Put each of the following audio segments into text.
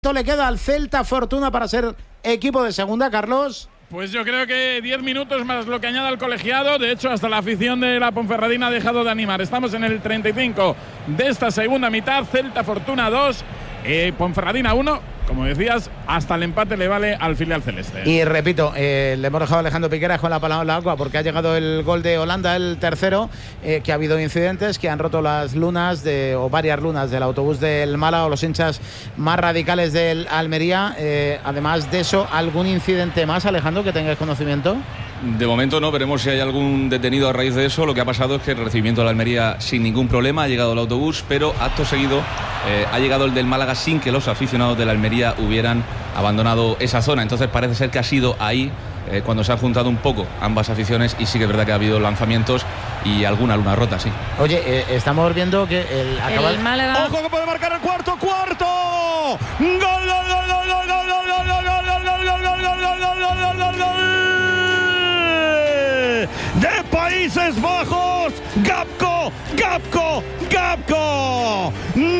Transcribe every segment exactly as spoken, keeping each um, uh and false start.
le queda al Celta Fortuna para ser equipo de segunda, Carlos? Pues yo creo que diez minutos más lo que añada el colegiado. De hecho, hasta la afición de la Ponferradina ha dejado de animar. Estamos en el treinta y cinco de esta segunda mitad. Celta Fortuna dos, eh, Ponferradina uno. Como decías, hasta el empate le vale al filial celeste. Y repito, eh, le hemos dejado a Alejandro Piqueras con la palabra en la agua porque ha llegado el gol de Holanda, el tercero, eh, que ha habido incidentes que han roto las lunas de, o varias lunas del autobús del Málaga o los hinchas más radicales del Almería. Eh, además de eso, ¿algún incidente más, Alejandro, que tengáis conocimiento? De momento no, veremos si hay algún detenido a raíz de eso. Lo que ha pasado es que el recibimiento de la Almería sin ningún problema, ha llegado el autobús, pero acto seguido eh, ha llegado el del Málaga sin que los aficionados de la Almería hubieran abandonado esa zona. Entonces parece ser que ha sido ahí eh, cuando se han juntado un poco ambas aficiones, y sí que es verdad que ha habido lanzamientos y alguna luna rota, sí. Oye, eh, estamos viendo que el, acaba el Málaga. ¡Ojo que puede marcar el cuarto! ¡Cuarto! ¡Gol, gol, gol, gol, gol, gol, gol, gol, gol, gol, gol, gol, gol, gol, gol, gol, gol, gol! De Países Bajos, Gapco, Gapco, Gapco.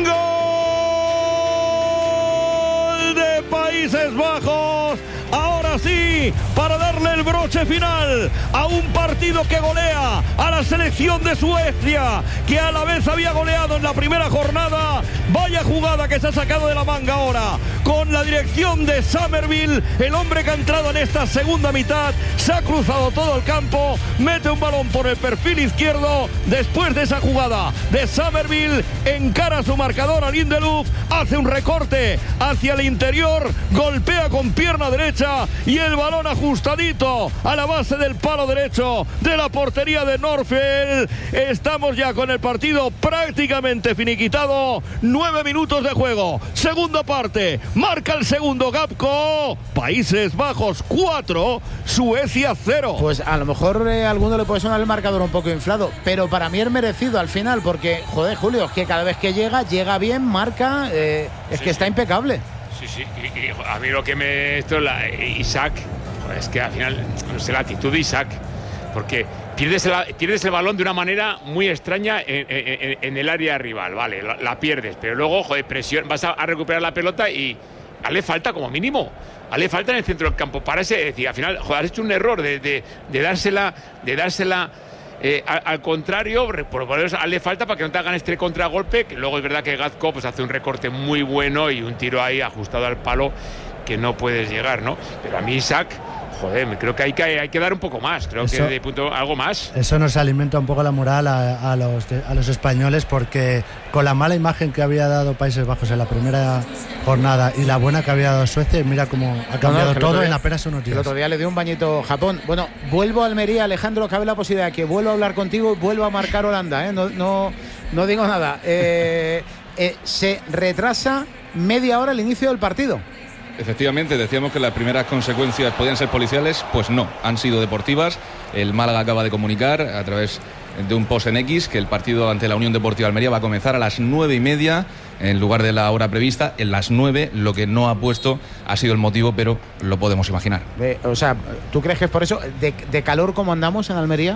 Gol de Países Bajos. Ahora sí, para darle el broche final a un partido que golea a la selección de Suecia, que a la vez había goleado en la primera jornada. Vaya jugada que se ha sacado de la manga ahora, con la dirección de Summerville, el hombre que ha entrado en esta segunda mitad. Se ha cruzado todo el campo, mete un balón por el perfil izquierdo. Después de esa jugada de Summerville, encara a su marcador a Lindelof, hace un recorte hacia el interior, golpea con pierna derecha y el balón ajustadito a la base del palo derecho de la portería de Norfield. Estamos ya con el partido prácticamente finiquitado. Nueve minutos de juego, segunda parte, marca el segundo Gapco. Países Bajos cuatro, Suecia cero. Pues a lo mejor eh, a alguno le puede sonar el marcador un poco inflado, pero para mí es merecido al final, porque joder, Julio, es que cada vez que llega, llega bien, marca, eh, es sí, que está sí. impecable. Sí, sí, y, y a mí lo que me... Esto, la, Isaac, joder, es que al final, no sé, la actitud de Isaac, porque pierdes el, pierdes el balón de una manera muy extraña en, en, en el área rival, vale, la, la pierdes, pero luego, joder, presión, vas a, a recuperar la pelota y hazle falta como mínimo, hazle falta en el centro del campo, para ese, es decir, al final, joder, has hecho un error de, de, de dársela, de dársela Eh, al, al contrario, por lo menos hazle falta para que no te hagan este contragolpe, que luego es verdad que Gapco pues hace un recorte muy bueno y un tiro ahí ajustado al palo que no puedes llegar, ¿no? Pero a mí Isaac, joder, creo que hay que, hay que dar un poco más, creo eso, que de punto algo más. Eso nos alimenta un poco la moral a, a, los, a los españoles, porque con la mala imagen que había dado Países Bajos en la primera jornada y la buena que había dado Suecia, mira cómo ha cambiado no, no, todo día, en apenas unos días. El otro día le dio un bañito Japón. Bueno, vuelvo a Almería, Alejandro, cabe la posibilidad de que vuelva a hablar contigo y vuelva a marcar Holanda, ¿eh? No, no, no digo nada. Eh, eh, se retrasa media hora el inicio del partido. Efectivamente, decíamos que las primeras consecuencias podían ser policiales, pues no, han sido deportivas. El Málaga acaba de comunicar a través de un post en X que el partido ante la Unión Deportiva Almería va a comenzar a las nueve y media en lugar de la hora prevista, en las nueve. Lo que no ha puesto ha sido el motivo, pero lo podemos imaginar. Eh, o sea, ¿tú crees que es por eso? ¿De, de calor cómo andamos en Almería?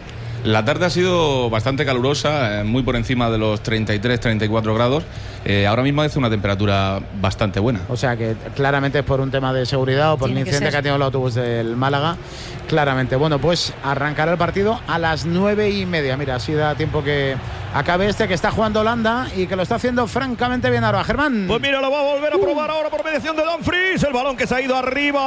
La tarde ha sido bastante calurosa, eh, muy por encima de los treinta y tres, treinta y cuatro grados. Eh, ahora mismo hace una temperatura bastante buena. O sea que claramente es por un tema de seguridad o por Tiene el incidente que, que ha tenido el autobús del Málaga. Claramente. Bueno, pues arrancará el partido a las nueve y media. Mira, así da tiempo que acabe este, que está jugando Holanda y que lo está haciendo francamente bien ahora. Germán. Pues mira, lo va a volver a probar uh. ahora por mediación de Dumfries. El balón que se ha ido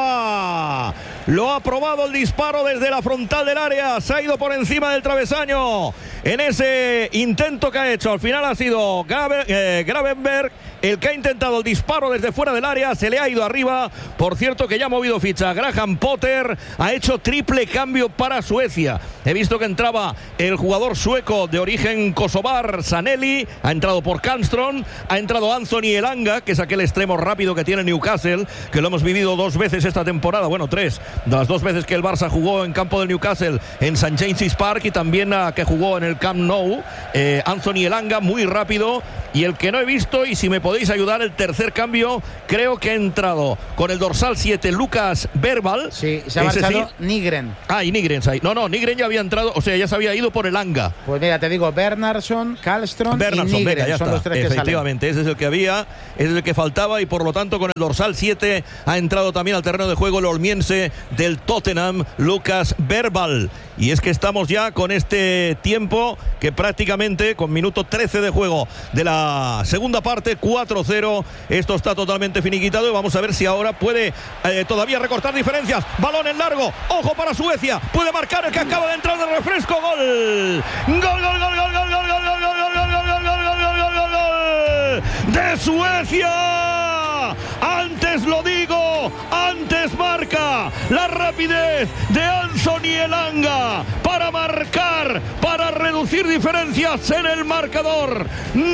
arriba. Lo ha probado el disparo desde la frontal del área. Se ha ido por encima del travesaño en ese intento que ha hecho. Al final ha sido Graven, eh, Gravenberg el que ha intentado el disparo desde fuera del área. Se le ha ido arriba. Por cierto que ya ha movido ficha Graham Potter. Ha hecho triple cambio para Suecia. He visto que entraba el jugador sueco de origen kosovar, Sanelli. Ha entrado por Kallström. Ha entrado Anthony Elanga, que es aquel extremo rápido que tiene Newcastle, que lo hemos vivido dos veces esta temporada. Bueno, tres. De las dos veces que el Barça jugó en campo del Newcastle, en Saint James's Park, y también uh, que jugó en el Camp Nou. Eh, Anthony Elanga, muy rápido. y el que no he visto, y si me podéis ayudar, el tercer cambio, creo que ha entrado con el dorsal siete Lucas Verbal. Sí, se ha marchado sí. Nygren. Ah, y Nygren. No, no, Nygren ya había entrado, o sea, ya se había ido por el Anga. Pues mira, te digo, Bernardsson, Karlström Bernardsson, y Nygren, venga, ya son está. los tres Efectivamente, que salen. ese es el que había, ese es el que faltaba, y por lo tanto con el dorsal siete ha entrado también al terreno de juego el olmiense del Tottenham, Lucas Verbal. Y es que estamos ya con este tiempo que prácticamente con minuto trece de juego de la segunda parte, cuatro cero, esto está totalmente finiquitado, y vamos a ver si ahora puede eh, todavía recortar diferencias. Balón en largo, ojo para Suecia, puede marcar el que acaba de entrar de refresco. Gol, gol, gol, gol, gol, gol, gol, gol, gol, gol, gol, gol, gol, gol, gol, gol, gol de Suecia. Antes lo digo, antes marca la rapidez de Anthony Elanga para marcar, para reducir diferencias en el marcador.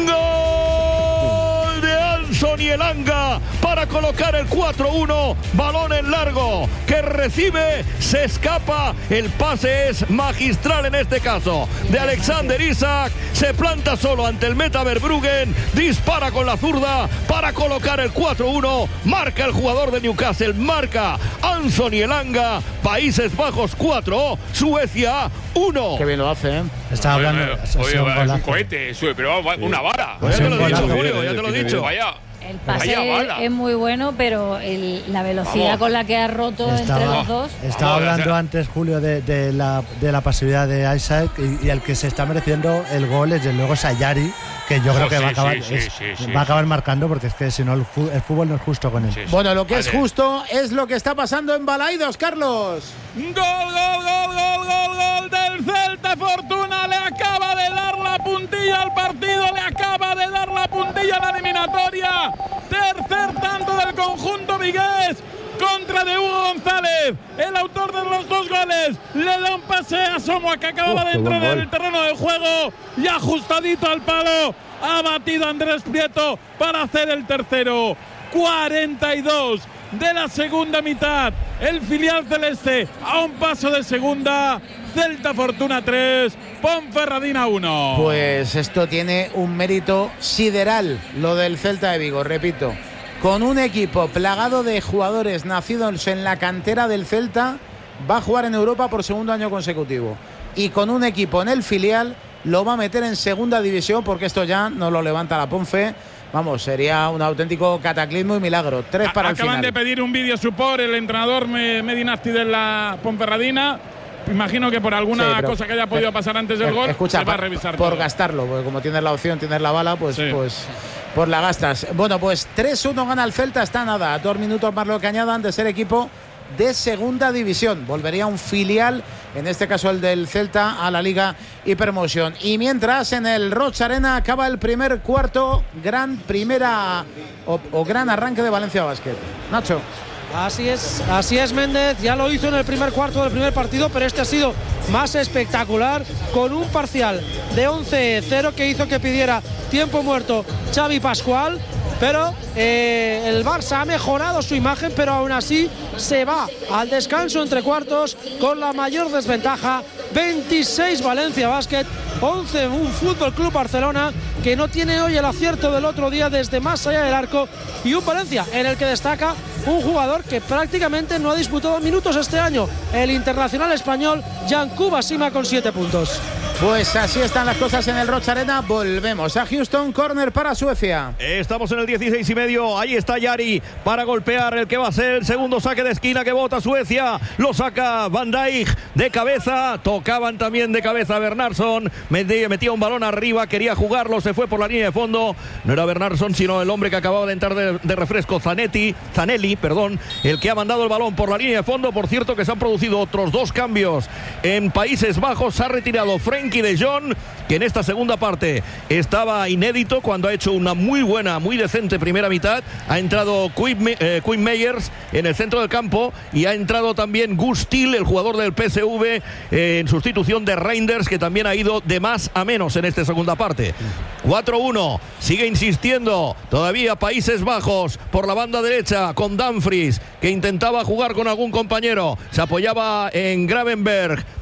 Gol de Anthony Elanga para colocar el cuatro uno. Balón en largo que recibe, se escapa, el pase es magistral en este caso de Alexander Isak, se planta solo ante el meta Verbruggen, dispara con la zurda para colocar el cuatro uno, marca el jugador de Newcastle, marca Anthony Elanga. Países Bajos cuatro, Suecia uno. Qué bien lo hace, ¿eh? Está hablando. Oye, es, oye, un es un cohete, sube, pero una vara. Ya te lo he dicho, Julio, ya te lo he dicho. Vaya. El pase es muy bueno, pero el, la velocidad Vamos. con la que ha roto Estaba, entre los dos. Estaba Vamos, hablando o sea, antes, Julio, de, de, la, de la pasividad de Isaac, y, y el que se está mereciendo el gol es, desde luego, Sayari, que yo creo Oh, que sí, va a acabar, sí, es- sí, sí, va a sí. acabar marcando, porque es que si no el, fu- el fútbol no es justo con él. Sí, sí. Bueno, lo que es Vale. justo es lo que está pasando en Balaidos, Carlos. Gol, gol, gol, gol, gol, gol del Celta. Fortuna le acaba de dar la puntilla al partido, le acaba de dar la puntilla a la eliminatoria. Tercer tanto del conjunto vigués contra de Hugo González, el autor de los dos goles. Le da un pase a Somoa, que acababa Uf, de qué entrar buen en gol. el terreno de juego y ajustadito al palo. Ha batido a Andrés Prieto para hacer el tercero. cuarenta y dos de la segunda mitad. El filial celeste a un paso de segunda. Celta Fortuna tres, Ponferradina uno. Pues esto tiene un mérito sideral, lo del Celta de Vigo, repito. Con un equipo plagado de jugadores nacidos en la cantera del Celta, va a jugar en Europa por segundo año consecutivo. Y con un equipo en el filial, lo va a meter en segunda división, porque esto ya no lo levanta la Ponfe. Vamos, sería un auténtico cataclismo y milagro. Tres para el Acaban final. de pedir un vídeo support el entrenador Me- Medinasti de la Ponferradina. Imagino que por alguna Sí, pero- cosa que haya podido pasar antes del Eh, gol escucha, se va a pa- revisar por todo. gastarlo, porque como tienes la opción, tienes la bala, pues, Sí. pues, pues la gastas. Bueno, pues tres uno gana el Celta, está nada, a dos minutos más lo que añadan de ser equipo de segunda división. Volvería un filial, en este caso el del Celta, a la Liga Hypermotion. Y mientras en el Rocha Arena acaba el primer cuarto, gran primera o, o gran arranque de Valencia Basket. Nacho. Así es, así es Méndez, ya lo hizo en el primer cuarto del primer partido, pero este ha sido más espectacular, con un parcial de once cero que hizo que pidiera tiempo muerto Xavi Pascual, pero eh, el Barça ha mejorado su imagen, pero aún así se va al descanso entre cuartos con la mayor desventaja, veintiséis Valencia Basket, once un Fútbol Club Barcelona, que no tiene hoy el acierto del otro día desde más allá del arco, y un Valencia en el que destaca un jugador que prácticamente no ha disputado minutos este año, el internacional español Yankuba Sima, con siete puntos. Pues así están las cosas en el Rocha Arena. Volvemos a Houston, corner para Suecia. Estamos en el dieciséis y medio. Ahí está Yari para golpear el que va a ser el segundo saque de esquina que bota Suecia. Lo saca Van Dijk de cabeza. Tocaban también de cabeza a Bernardsson. Metía, metía un balón arriba, quería jugarlo, se fue por la línea de fondo. No era Bernardsson, sino el hombre que acababa de entrar de, de refresco, Zanetti, Zanelli, perdón, el que ha mandado el balón por la línea de fondo. Por cierto, que se han producido otros dos cambios en Países Bajos. Se ha retirado Frenkie de Jong, que en esta segunda parte estaba inédito cuando ha hecho una muy buena, muy decente primera mitad. Ha entrado Quinn, eh, Quinn Meyers en el centro del campo, y ha entrado también Gus Till, el jugador del P S V, eh, en sustitución de Reinders, que también ha ido de más a menos en esta segunda parte. cuatro uno, sigue insistiendo todavía Países Bajos por la banda derecha con Dumfries, que intentaba jugar con algún compañero, se apoyaba en Gravenberg.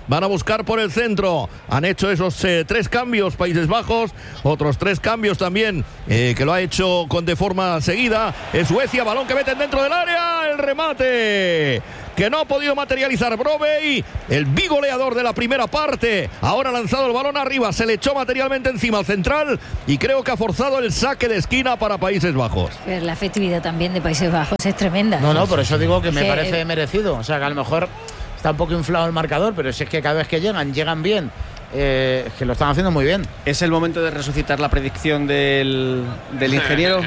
van a buscar por el centro. Han hecho esos eh, tres cambios Países Bajos, otros tres cambios también eh, que lo ha hecho con de forma seguida. Es Suecia, balón que meten dentro del área, el remate que no ha podido materializar Brobbey, el bigoleador de la primera parte. Ahora ha lanzado el balón arriba, se le echó materialmente encima al central y creo que ha forzado el saque de esquina para Países Bajos. Pero la efectividad también de Países Bajos es tremenda. No, no, por eso digo que me que, parece merecido. O sea, que a lo mejor está un poco inflado el marcador, pero si es que cada vez que llegan, llegan bien. Eh, es que lo están haciendo muy bien. ¿Es el momento de resucitar la predicción del, del ingeniero?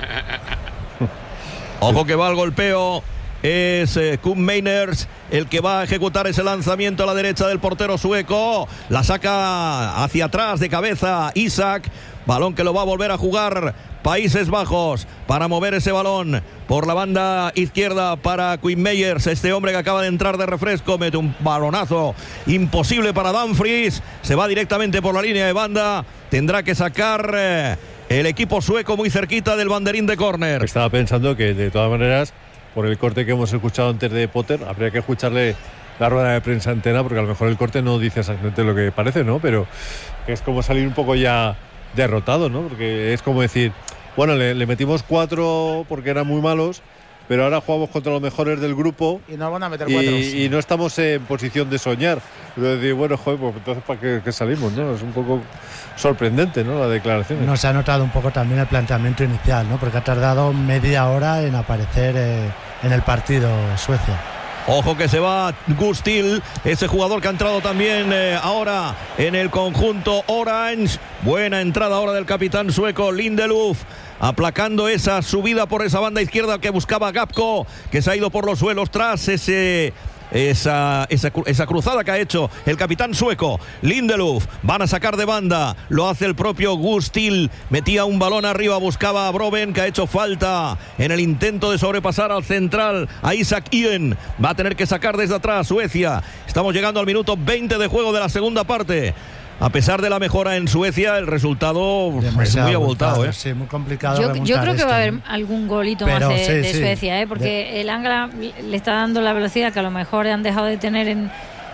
Ojo que va al golpeo. Es eh, Koen Meiners el que va a ejecutar ese lanzamiento a la derecha del portero sueco. La saca hacia atrás de cabeza Isak. Balón que lo va a volver a jugar Países Bajos para mover ese balón por la banda izquierda para Koen Meiners. Este hombre que acaba de entrar de refresco mete un balonazo imposible para Dumfries. Se va directamente por la línea de banda. Tendrá que sacar eh, el equipo sueco muy cerquita del banderín de córner. Estaba pensando que de todas maneras, por el corte que hemos escuchado antes de Potter, habría que escucharle la rueda de prensa entera, porque a lo mejor el corte no dice exactamente lo que parece, ¿no? Pero es como salir un poco ya derrotado, ¿no? Porque es como decir, bueno, le, le metimos cuatro porque eran muy malos, pero ahora jugamos contra los mejores del grupo y nos van a meter cuatro. Y, y no estamos en posición de soñar. Pero decir, bueno, joder, pues entonces ¿para qué, qué salimos, no? Es un poco sorprendente, ¿no?, la declaración. Nos ha notado un poco también el planteamiento inicial, ¿no? Porque ha tardado media hora en aparecer eh, en el partido Suecia. Ojo que se va Gustil, ese jugador que ha entrado también eh, ahora en el conjunto Orange. Buena entrada ahora del capitán sueco Lindelöf, aplacando esa subida por esa banda izquierda que buscaba Gapko, que se ha ido por los suelos tras ese... Esa, esa, esa cruzada que ha hecho el capitán sueco Lindelöf. Van a sacar de banda, lo hace el propio Gustil, metía un balón arriba, buscaba a Broben, que ha hecho falta en el intento de sobrepasar al central, a Isak Ien. Va a tener que sacar desde atrás Suecia. Estamos llegando al minuto veinte de juego de la segunda parte. A pesar de la mejora en Suecia, el resultado demasiado es muy abultado, ¿eh? Sí, muy complicado. Yo, yo creo que esto, va a haber ¿no? algún golito Pero, más de, sí, de sí. Suecia, ¿eh? Porque de... el Angla le está dando la velocidad que a lo mejor han dejado de tener en,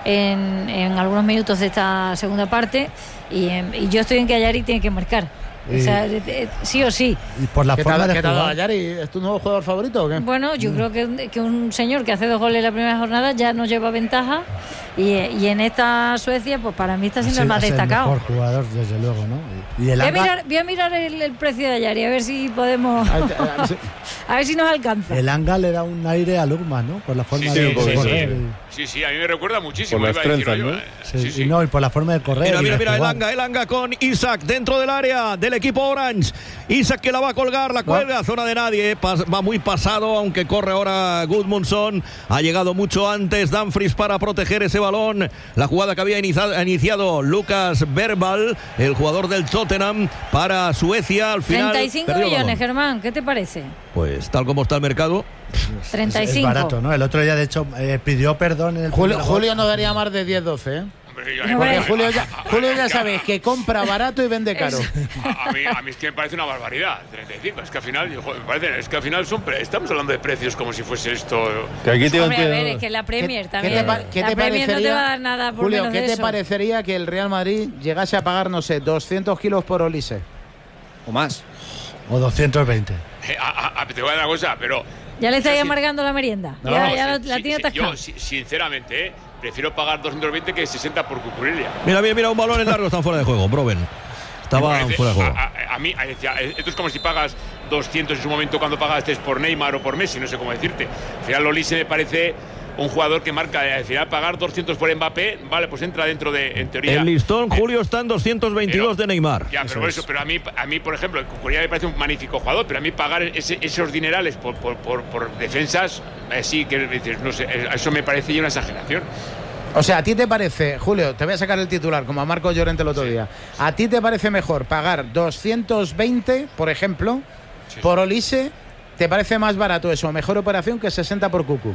en, en algunos minutos de esta segunda parte. Y, y yo estoy en que Ayari tiene que marcar. Y, o sea, sí o sí. Y por la ¿Qué forma tal, de ¿qué tal jugar. Ayari? ¿Es tu nuevo jugador favorito o qué? Bueno, yo mm. creo que, que un señor que hace dos goles en la primera jornada ya nos lleva ventaja. Y, y en esta Suecia, pues para mí está siendo Sí, el más es destacado. El mejor jugador, desde luego, ¿no? Y el voy, a Anga, mirar, voy a mirar el, el precio de Ayari, a ver si podemos. A ver si nos alcanza. el Anga le da un aire a Lugman, ¿no? Por la forma Sí, de sí, sí, correr. sí. y- Sí, sí, a mí me recuerda muchísimo. Por las iba a decirlo trenzas, yo, ¿no? eh. Sí, Sí, sí. Y no, y por la forma de correr. Mira, y mira, de mira, el jugar. Anga, el Anga con Isak dentro del área del equipo Orange. Isak que la va a colgar, la cuelga, zona de nadie, pas, va muy pasado, aunque corre ahora Gudmundsson. Ha llegado mucho antes Dumfries para proteger ese balón. La jugada que había iniciado, iniciado Lucas Verbal, el jugador del Tottenham, para Suecia. Al final treinta y cinco perdió el millones, balón. Germán, ¿qué te parece? Pues tal como está el mercado. treinta y Es, cinco. es barato, ¿no? El otro día, de hecho, eh, pidió perdón en el Julio, primer gol. Julio no daría más de diez doce, ¿eh? Hombre, yo- No, Porque hombre. Julio ya, Julio ya sabes que compra barato y vende caro. A, a mí, a mí es que me parece una barbaridad, treinta y cinco. Es que al final, yo, joder, me parece, es que al final son pre- estamos hablando de precios como si fuese esto. Que aquí te Hombre, a ver, es que la Premier ¿Qué- también. qué te pa- qué la te Premier no te parecería- va a dar nada por Julio, menos ¿qué de te eso. parecería que el Real Madrid llegase a pagar, no sé, doscientos kilos por Olise? O más. O doscientos veinte. Eh, a- a- a- te voy a dar una cosa, pero. Ya le estáis Sí. amargando la merienda. No, ya no, ya sí, lo- la sí, tiene sí, atascada. yo, si- sinceramente, eh, prefiero pagar doscientos veinte que sesenta por Cucurella. Mira, mira, mira, un balón en largo, están fuera de juego. Broben estaba Me parece- fuera de juego. A, a- a mí, a- decía, esto es como si pagas doscientos en su momento cuando pagaste por Neymar o por Messi, no sé cómo decirte. Al final, Olise me parece un jugador que marca, al final, pagar doscientos por Mbappé, vale, pues entra dentro de, en teoría. El listón, eh, Julio, está en doscientos veintidós pero- de Neymar. Ya, pero por eso, pero a mí, a mí, por ejemplo, Cucurella me parece un magnífico jugador, pero a mí pagar ese- esos dinerales por, por, por, por defensas, eh, sí, que dices, no sé, eh, eso me parece ya una exageración. O sea, ¿a ti te parece, Julio, te voy a sacar el titular, como a Marco Llorente el otro día, ¿a ti te parece mejor pagar doscientos veinte, por ejemplo, Sí. por Olise? ¿Te parece más barato eso, mejor operación que sesenta por Cucu?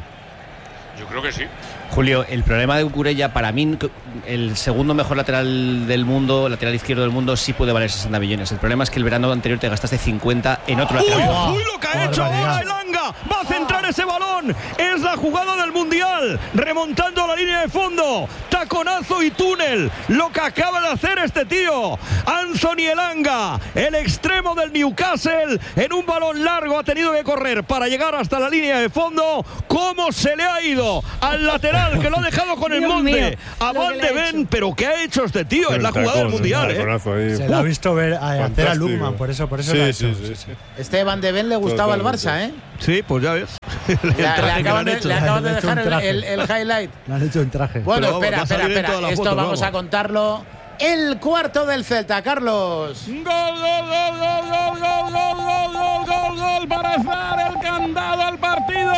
Yo creo que sí. Julio, el problema de Cucurella, para mí, el segundo mejor lateral del mundo, lateral izquierdo del mundo, sí puede valer sesenta millones. El problema es que el verano anterior te gastaste cincuenta en otro lateral. ¡Uy, lo que ha hecho ahora el Anga! va a centrar ese balón. Es la jugada del Mundial, remontando la línea de fondo, taconazo y túnel, lo que acaba de hacer este tío. Anthony Elanga, el extremo del Newcastle, en un balón largo ha tenido que correr para llegar hasta la línea de fondo. ¿Cómo se le ha ido al lateral, que lo ha dejado con el monte a Van de Ven? Pero ¿qué ha hecho este tío? Es la jugada del Mundial, ¿eh? Se lo ha visto ver a hacer a Lukman, por eso, por eso sí, lo ha hecho. sí, sí, sí. Este Van de Ven le gustaba al Barça, ¿eh? Sí, pues ya ves. Le, le acaban de, le acaban de dejar el, el, el highlight. Le han hecho un traje. Bueno, Pero espera, vamos, espera, espera. Esto fotos, vamos vamos. a contarlo. El cuarto del Celta, Carlos. Gol, gol, gol, gol, gol, gol, gol, gol, gol, gol, gol para hacer el candado al partido.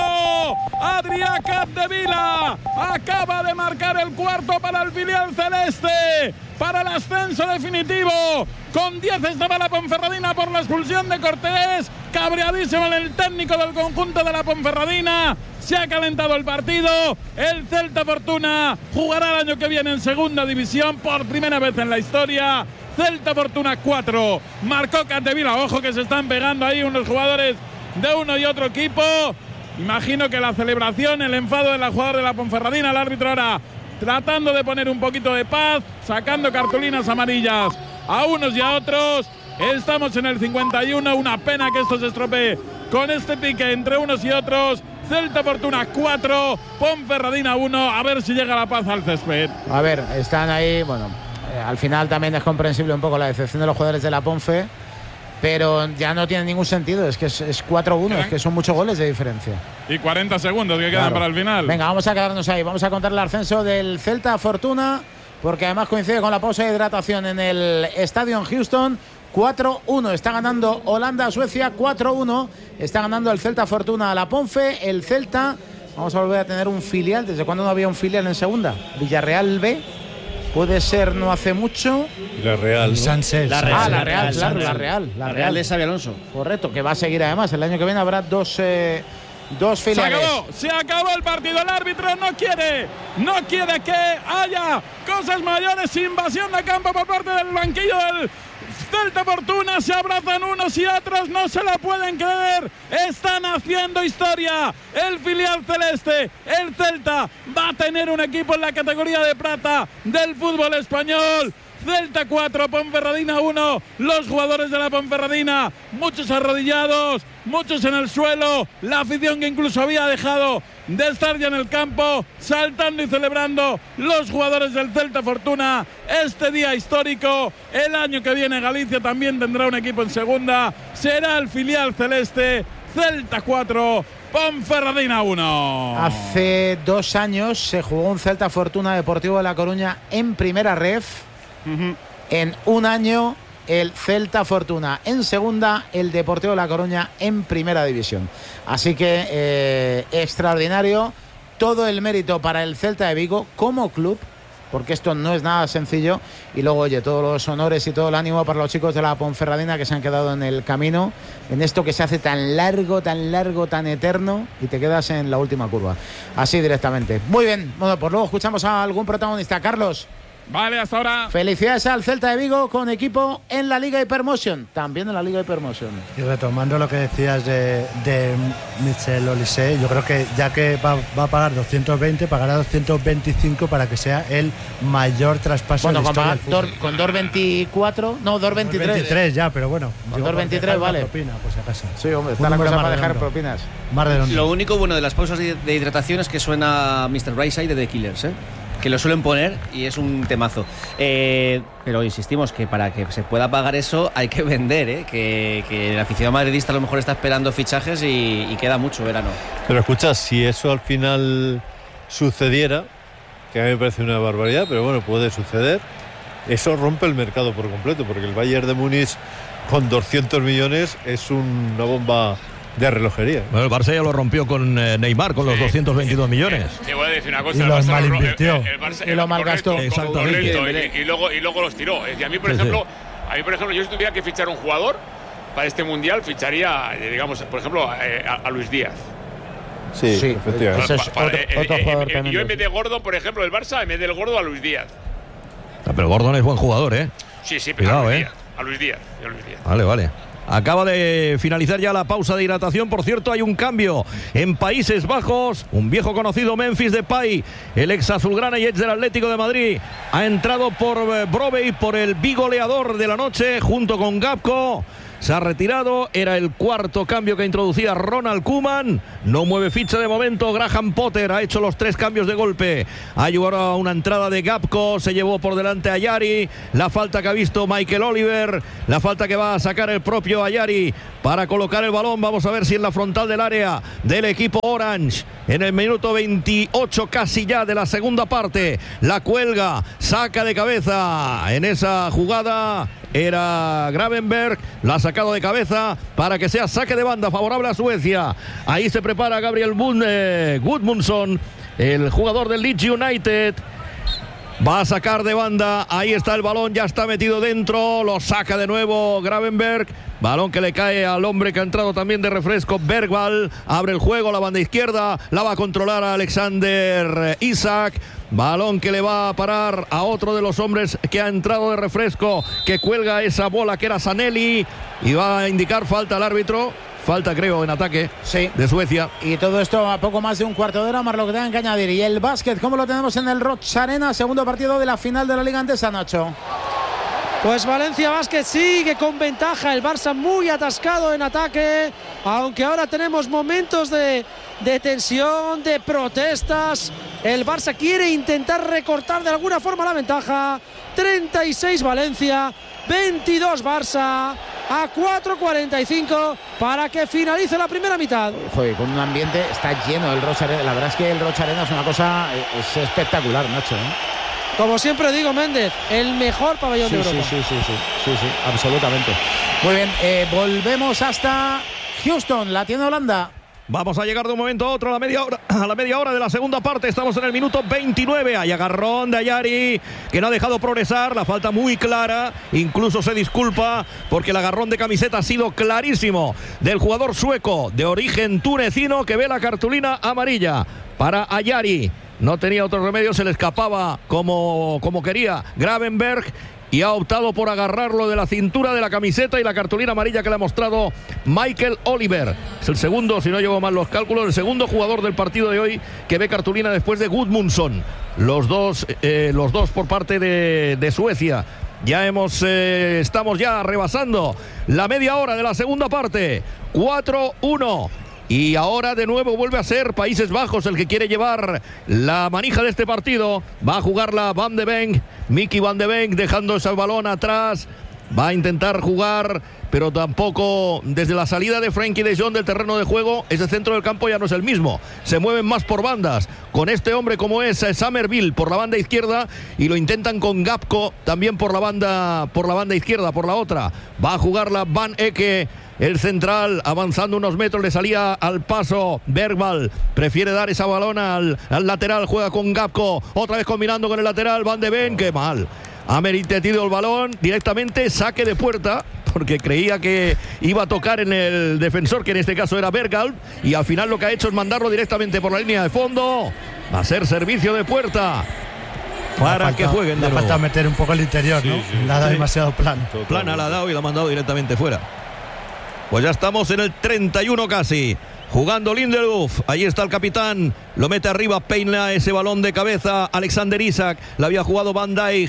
Adrià Capdevila acaba de marcar el cuarto para el filial celeste, para el ascenso definitivo. Con diez estaba la Ponferradina por la expulsión de Cortés. Cabreadísimo el técnico del conjunto de la Ponferradina. Se ha calentado el partido. El Celta Fortuna jugará el año que viene en segunda división por primera vez en la historia. Celta Fortuna cuatro. Marcó Capdevila. Ojo que se están pegando ahí unos jugadores de uno y otro equipo. Imagino que la celebración, el enfado de la jugadora de la Ponferradina, el árbitro ahora tratando de poner un poquito de paz, sacando cartulinas amarillas a unos y a otros. Estamos en el cincuenta y uno. Una pena que esto se estropee con este pique entre unos y otros. Celta Fortuna cuatro, Ponferradina uno. A ver si llega la paz al césped. A ver, están ahí. Bueno, eh, al final también es comprensible un poco la decepción de los jugadores de la Ponfe, pero ya no tiene ningún sentido. Es que es, es cuatro uno, es que son muchos goles de diferencia. Y cuarenta segundos que quedan Claro. para el final. Venga, vamos a quedarnos ahí. Vamos a contar el ascenso del Celta Fortuna, porque además coincide con la pausa de hidratación en el estadio en Houston. cuatro uno. Está ganando Holanda a Suecia. cuatro uno. Está ganando el Celta Fortuna a la Ponfe. El Celta, vamos a volver a tener un filial. ¿Desde cuándo no había un filial en segunda? Villarreal B. Puede ser no hace mucho. La Real, ¿no? Sánchez. La Ah, Real, la Real, Real, claro, Real. la Real. La La Real Real de Xabi Alonso. Correcto, que va a seguir además. El año que viene habrá dos, eh, dos Se filiales. acabó, se acabó el partido. El árbitro no quiere, no quiere que haya cosas mayores. Invasión de campo por parte del banquillo del Celta Fortuna. Se abrazan unos y otros, no se lo pueden creer. Están haciendo historia. El filial celeste, el Celta, va a tener un equipo en la categoría de plata del fútbol español. Celta cuatro, Ponferradina uno. Los jugadores de la Ponferradina, muchos arrodillados, muchos en el suelo. La afición que incluso había dejado de estar ya en el campo, saltando y celebrando. Los jugadores del Celta Fortuna, este día histórico. El año que viene Galicia también tendrá un equipo en segunda. Será el filial celeste. Celta cuatro, Ponferradina uno. Hace dos años se jugó un Celta Fortuna Deportivo de La Coruña en primera ref. Uh-huh. En un año el Celta Fortuna en segunda, el Deportivo de La Coruña en primera división. Así que eh, extraordinario, todo el mérito para el Celta de Vigo como club, porque esto no es nada sencillo. Y luego, oye, todos los honores y todo el ánimo para los chicos de la Ponferradina que se han quedado en el camino, en esto que se hace tan largo, tan largo, tan eterno, y te quedas en la última curva. Así directamente. Muy bien, bueno, pues luego escuchamos a algún protagonista. Carlos. Vale, hasta ahora. Felicidades al Celta de Vigo con equipo en la Liga Hypermotion. También en la Liga Hypermotion. Y retomando lo que decías de, de Michel Olise, yo creo que ya que va, va a pagar doscientos veinte, pagará doscientos veinticinco para que sea el mayor traspaso Bueno, de la con, historia del pagar- fútbol. dor- con dos veinticuatro, no, dos veintitrés. veintitrés ya, pero bueno. Con yo dos veintitrés, dejar una vale. propina, por si acaso. Sí, hombre, está Un la número cosa más para dejar redondo. propinas. Más redondo. Lo único bueno de las pausas de, de hidratación es que suena mister Brightside de The Killers, ¿eh? Que lo suelen poner y es un temazo. Eh, pero insistimos que para que se pueda pagar eso hay que vender, ¿eh? Que, que el aficionado madridista a lo mejor está esperando fichajes y, y queda mucho verano. Pero escucha, si eso al final sucediera, que a mí me parece una barbaridad, pero bueno, puede suceder, eso rompe el mercado por completo, porque el Bayern de Múnich con doscientos millones es una bomba de relojería. Bueno, el Barça ya lo rompió con eh, Neymar, con los Sí. doscientos veintidós millones. Te voy a decir una cosa. Y el los Barça lo- malinvirtió. el- el Barça- Y lo malgastó. correcto, Exactamente. correcto, y, y luego, y luego los tiró. Es decir, a mí, por Sí, ejemplo, a mí, por ejemplo, yo si tuviera que fichar un jugador para este mundial, ficharía, eh, digamos, por ejemplo, eh, a, a Luis Díaz. Sí, Sí, efectivamente. Eso es Pa- para- otro- eh, eh, otro eh, jugador eh, también Yo en de- vez de Gordo, por ejemplo, el Barça, en vez del Gordo, a Luis Díaz. Ah, pero Gordon es buen jugador, ¿eh? Sí, sí, pero Cuidado, a Luis eh. Díaz. A Luis Díaz. A Luis Díaz. Vale, vale. Acaba de finalizar ya la pausa de hidratación. Por cierto, hay un cambio en Países Bajos. Un viejo conocido, Memphis Depay, el ex azulgrana y ex del Atlético de Madrid, ha entrado por Brobbey, por el bigoleador de la noche, junto con Gapco. Se ha retirado, era el cuarto cambio que introducía Ronald Koeman. No mueve ficha de momento. Graham Potter ha hecho los tres cambios de golpe. Ha llevado a una entrada de Gapco, se llevó por delante a Ayari. La falta que ha visto Michael Oliver, la falta que va a sacar el propio Ayari para colocar el balón. Vamos a ver si en la frontal del área del equipo Orange, en el minuto veintiocho casi ya de la segunda parte, la cuelga, saca de cabeza en esa jugada. Era Gravenberg, la ha sacado de cabeza para que sea saque de banda favorable a Suecia. Ahí se prepara Gabriel Gudmundsson, el jugador del Leeds United. Va a sacar de banda, ahí está el balón, ya está metido dentro, lo saca de nuevo Gravenberg. Balón que le cae al hombre que ha entrado también de refresco, Bergvall. Abre el juego, la banda izquierda, la va a controlar a Alexander Isak. Balón que le va a parar a otro de los hombres que ha entrado de refresco, que cuelga esa bola que era Sanelli, y va a indicar falta al árbitro. Falta, creo, en ataque, sí, de Suecia. Y todo esto a poco más de un cuarto de hora, más lo que tengan que añadir. Y el básquet, ¿cómo lo tenemos en el Roch Arena? Segundo partido de la final de la Liga Andesa, Nacho. Pues Valencia Basket sigue con ventaja, el Barça muy atascado en ataque, aunque ahora tenemos momentos de, de tensión, de protestas. El Barça quiere intentar recortar de alguna forma la ventaja. treinta y seis Valencia, veintidós Barça, a cuatro cuarenta y cinco para que finalice la primera mitad. Joder, con un ambiente, está lleno el Roch Arena. La verdad es que el Roch Arena es una cosa, es espectacular, Nacho, ¿eh? Como siempre digo, Méndez, el mejor pabellón sí, de Europa. Sí, sí, sí, sí, sí, sí, absolutamente. Muy bien, eh, volvemos hasta Houston, la tiene Holanda. Vamos a llegar de un momento a otro a la media hora, a la media hora de la segunda parte. Estamos en el minuto veintinueve. Hay agarrón de Ayari, que no ha dejado progresar. La falta muy clara. Incluso se disculpa porque el agarrón de camiseta ha sido clarísimo del jugador sueco de origen tunecino, que ve la cartulina amarilla para Ayari. No tenía otro remedio, se le escapaba como, como quería Gravenberg, y ha optado por agarrarlo de la cintura de la camiseta, y la cartulina amarilla que le ha mostrado Michael Oliver. Es el segundo, si no llevo mal los cálculos, el segundo jugador del partido de hoy que ve cartulina después de Gudmundsson. Los dos, eh, los dos por parte de, de Suecia. Ya hemos, eh, estamos ya rebasando la media hora de la segunda parte. cuatro uno. Y ahora de nuevo vuelve a ser Países Bajos el que quiere llevar la manija de este partido. Va a jugarla Van de Ven, Mickey Van de Ven, dejando ese balón atrás. Va a intentar jugar, pero tampoco desde la salida de Frankie de Jong del terreno de juego. Ese centro del campo ya no es el mismo. Se mueven más por bandas. Con este hombre como es Somerville por la banda izquierda, y lo intentan con Gapco también por la banda, por la banda izquierda, por la otra. Va a jugarla Van Ecke. El central avanzando unos metros, le salía al paso Bergvall, prefiere dar esa balona al, al lateral, juega con Gapco, otra vez combinando con el lateral Van de Ven, qué mal. Ha metido el balón directamente, saque de puerta, porque creía que iba a tocar en el defensor, que en este caso era Bergvall, y al final lo que ha hecho es mandarlo directamente por la línea de fondo. Va a ser servicio de puerta para falta, que jueguen de nuevo. Le falta meter un poco el interior, sí, ¿no? Sí, la ha dado sí. demasiado plan. Plana la ha dado y la ha mandado directamente fuera. Pues ya estamos en el treinta y uno casi. Jugando Lindelöf. Ahí está el capitán. Lo mete arriba, peina ese balón de cabeza Alexander Isak. La había jugado Van Dijk.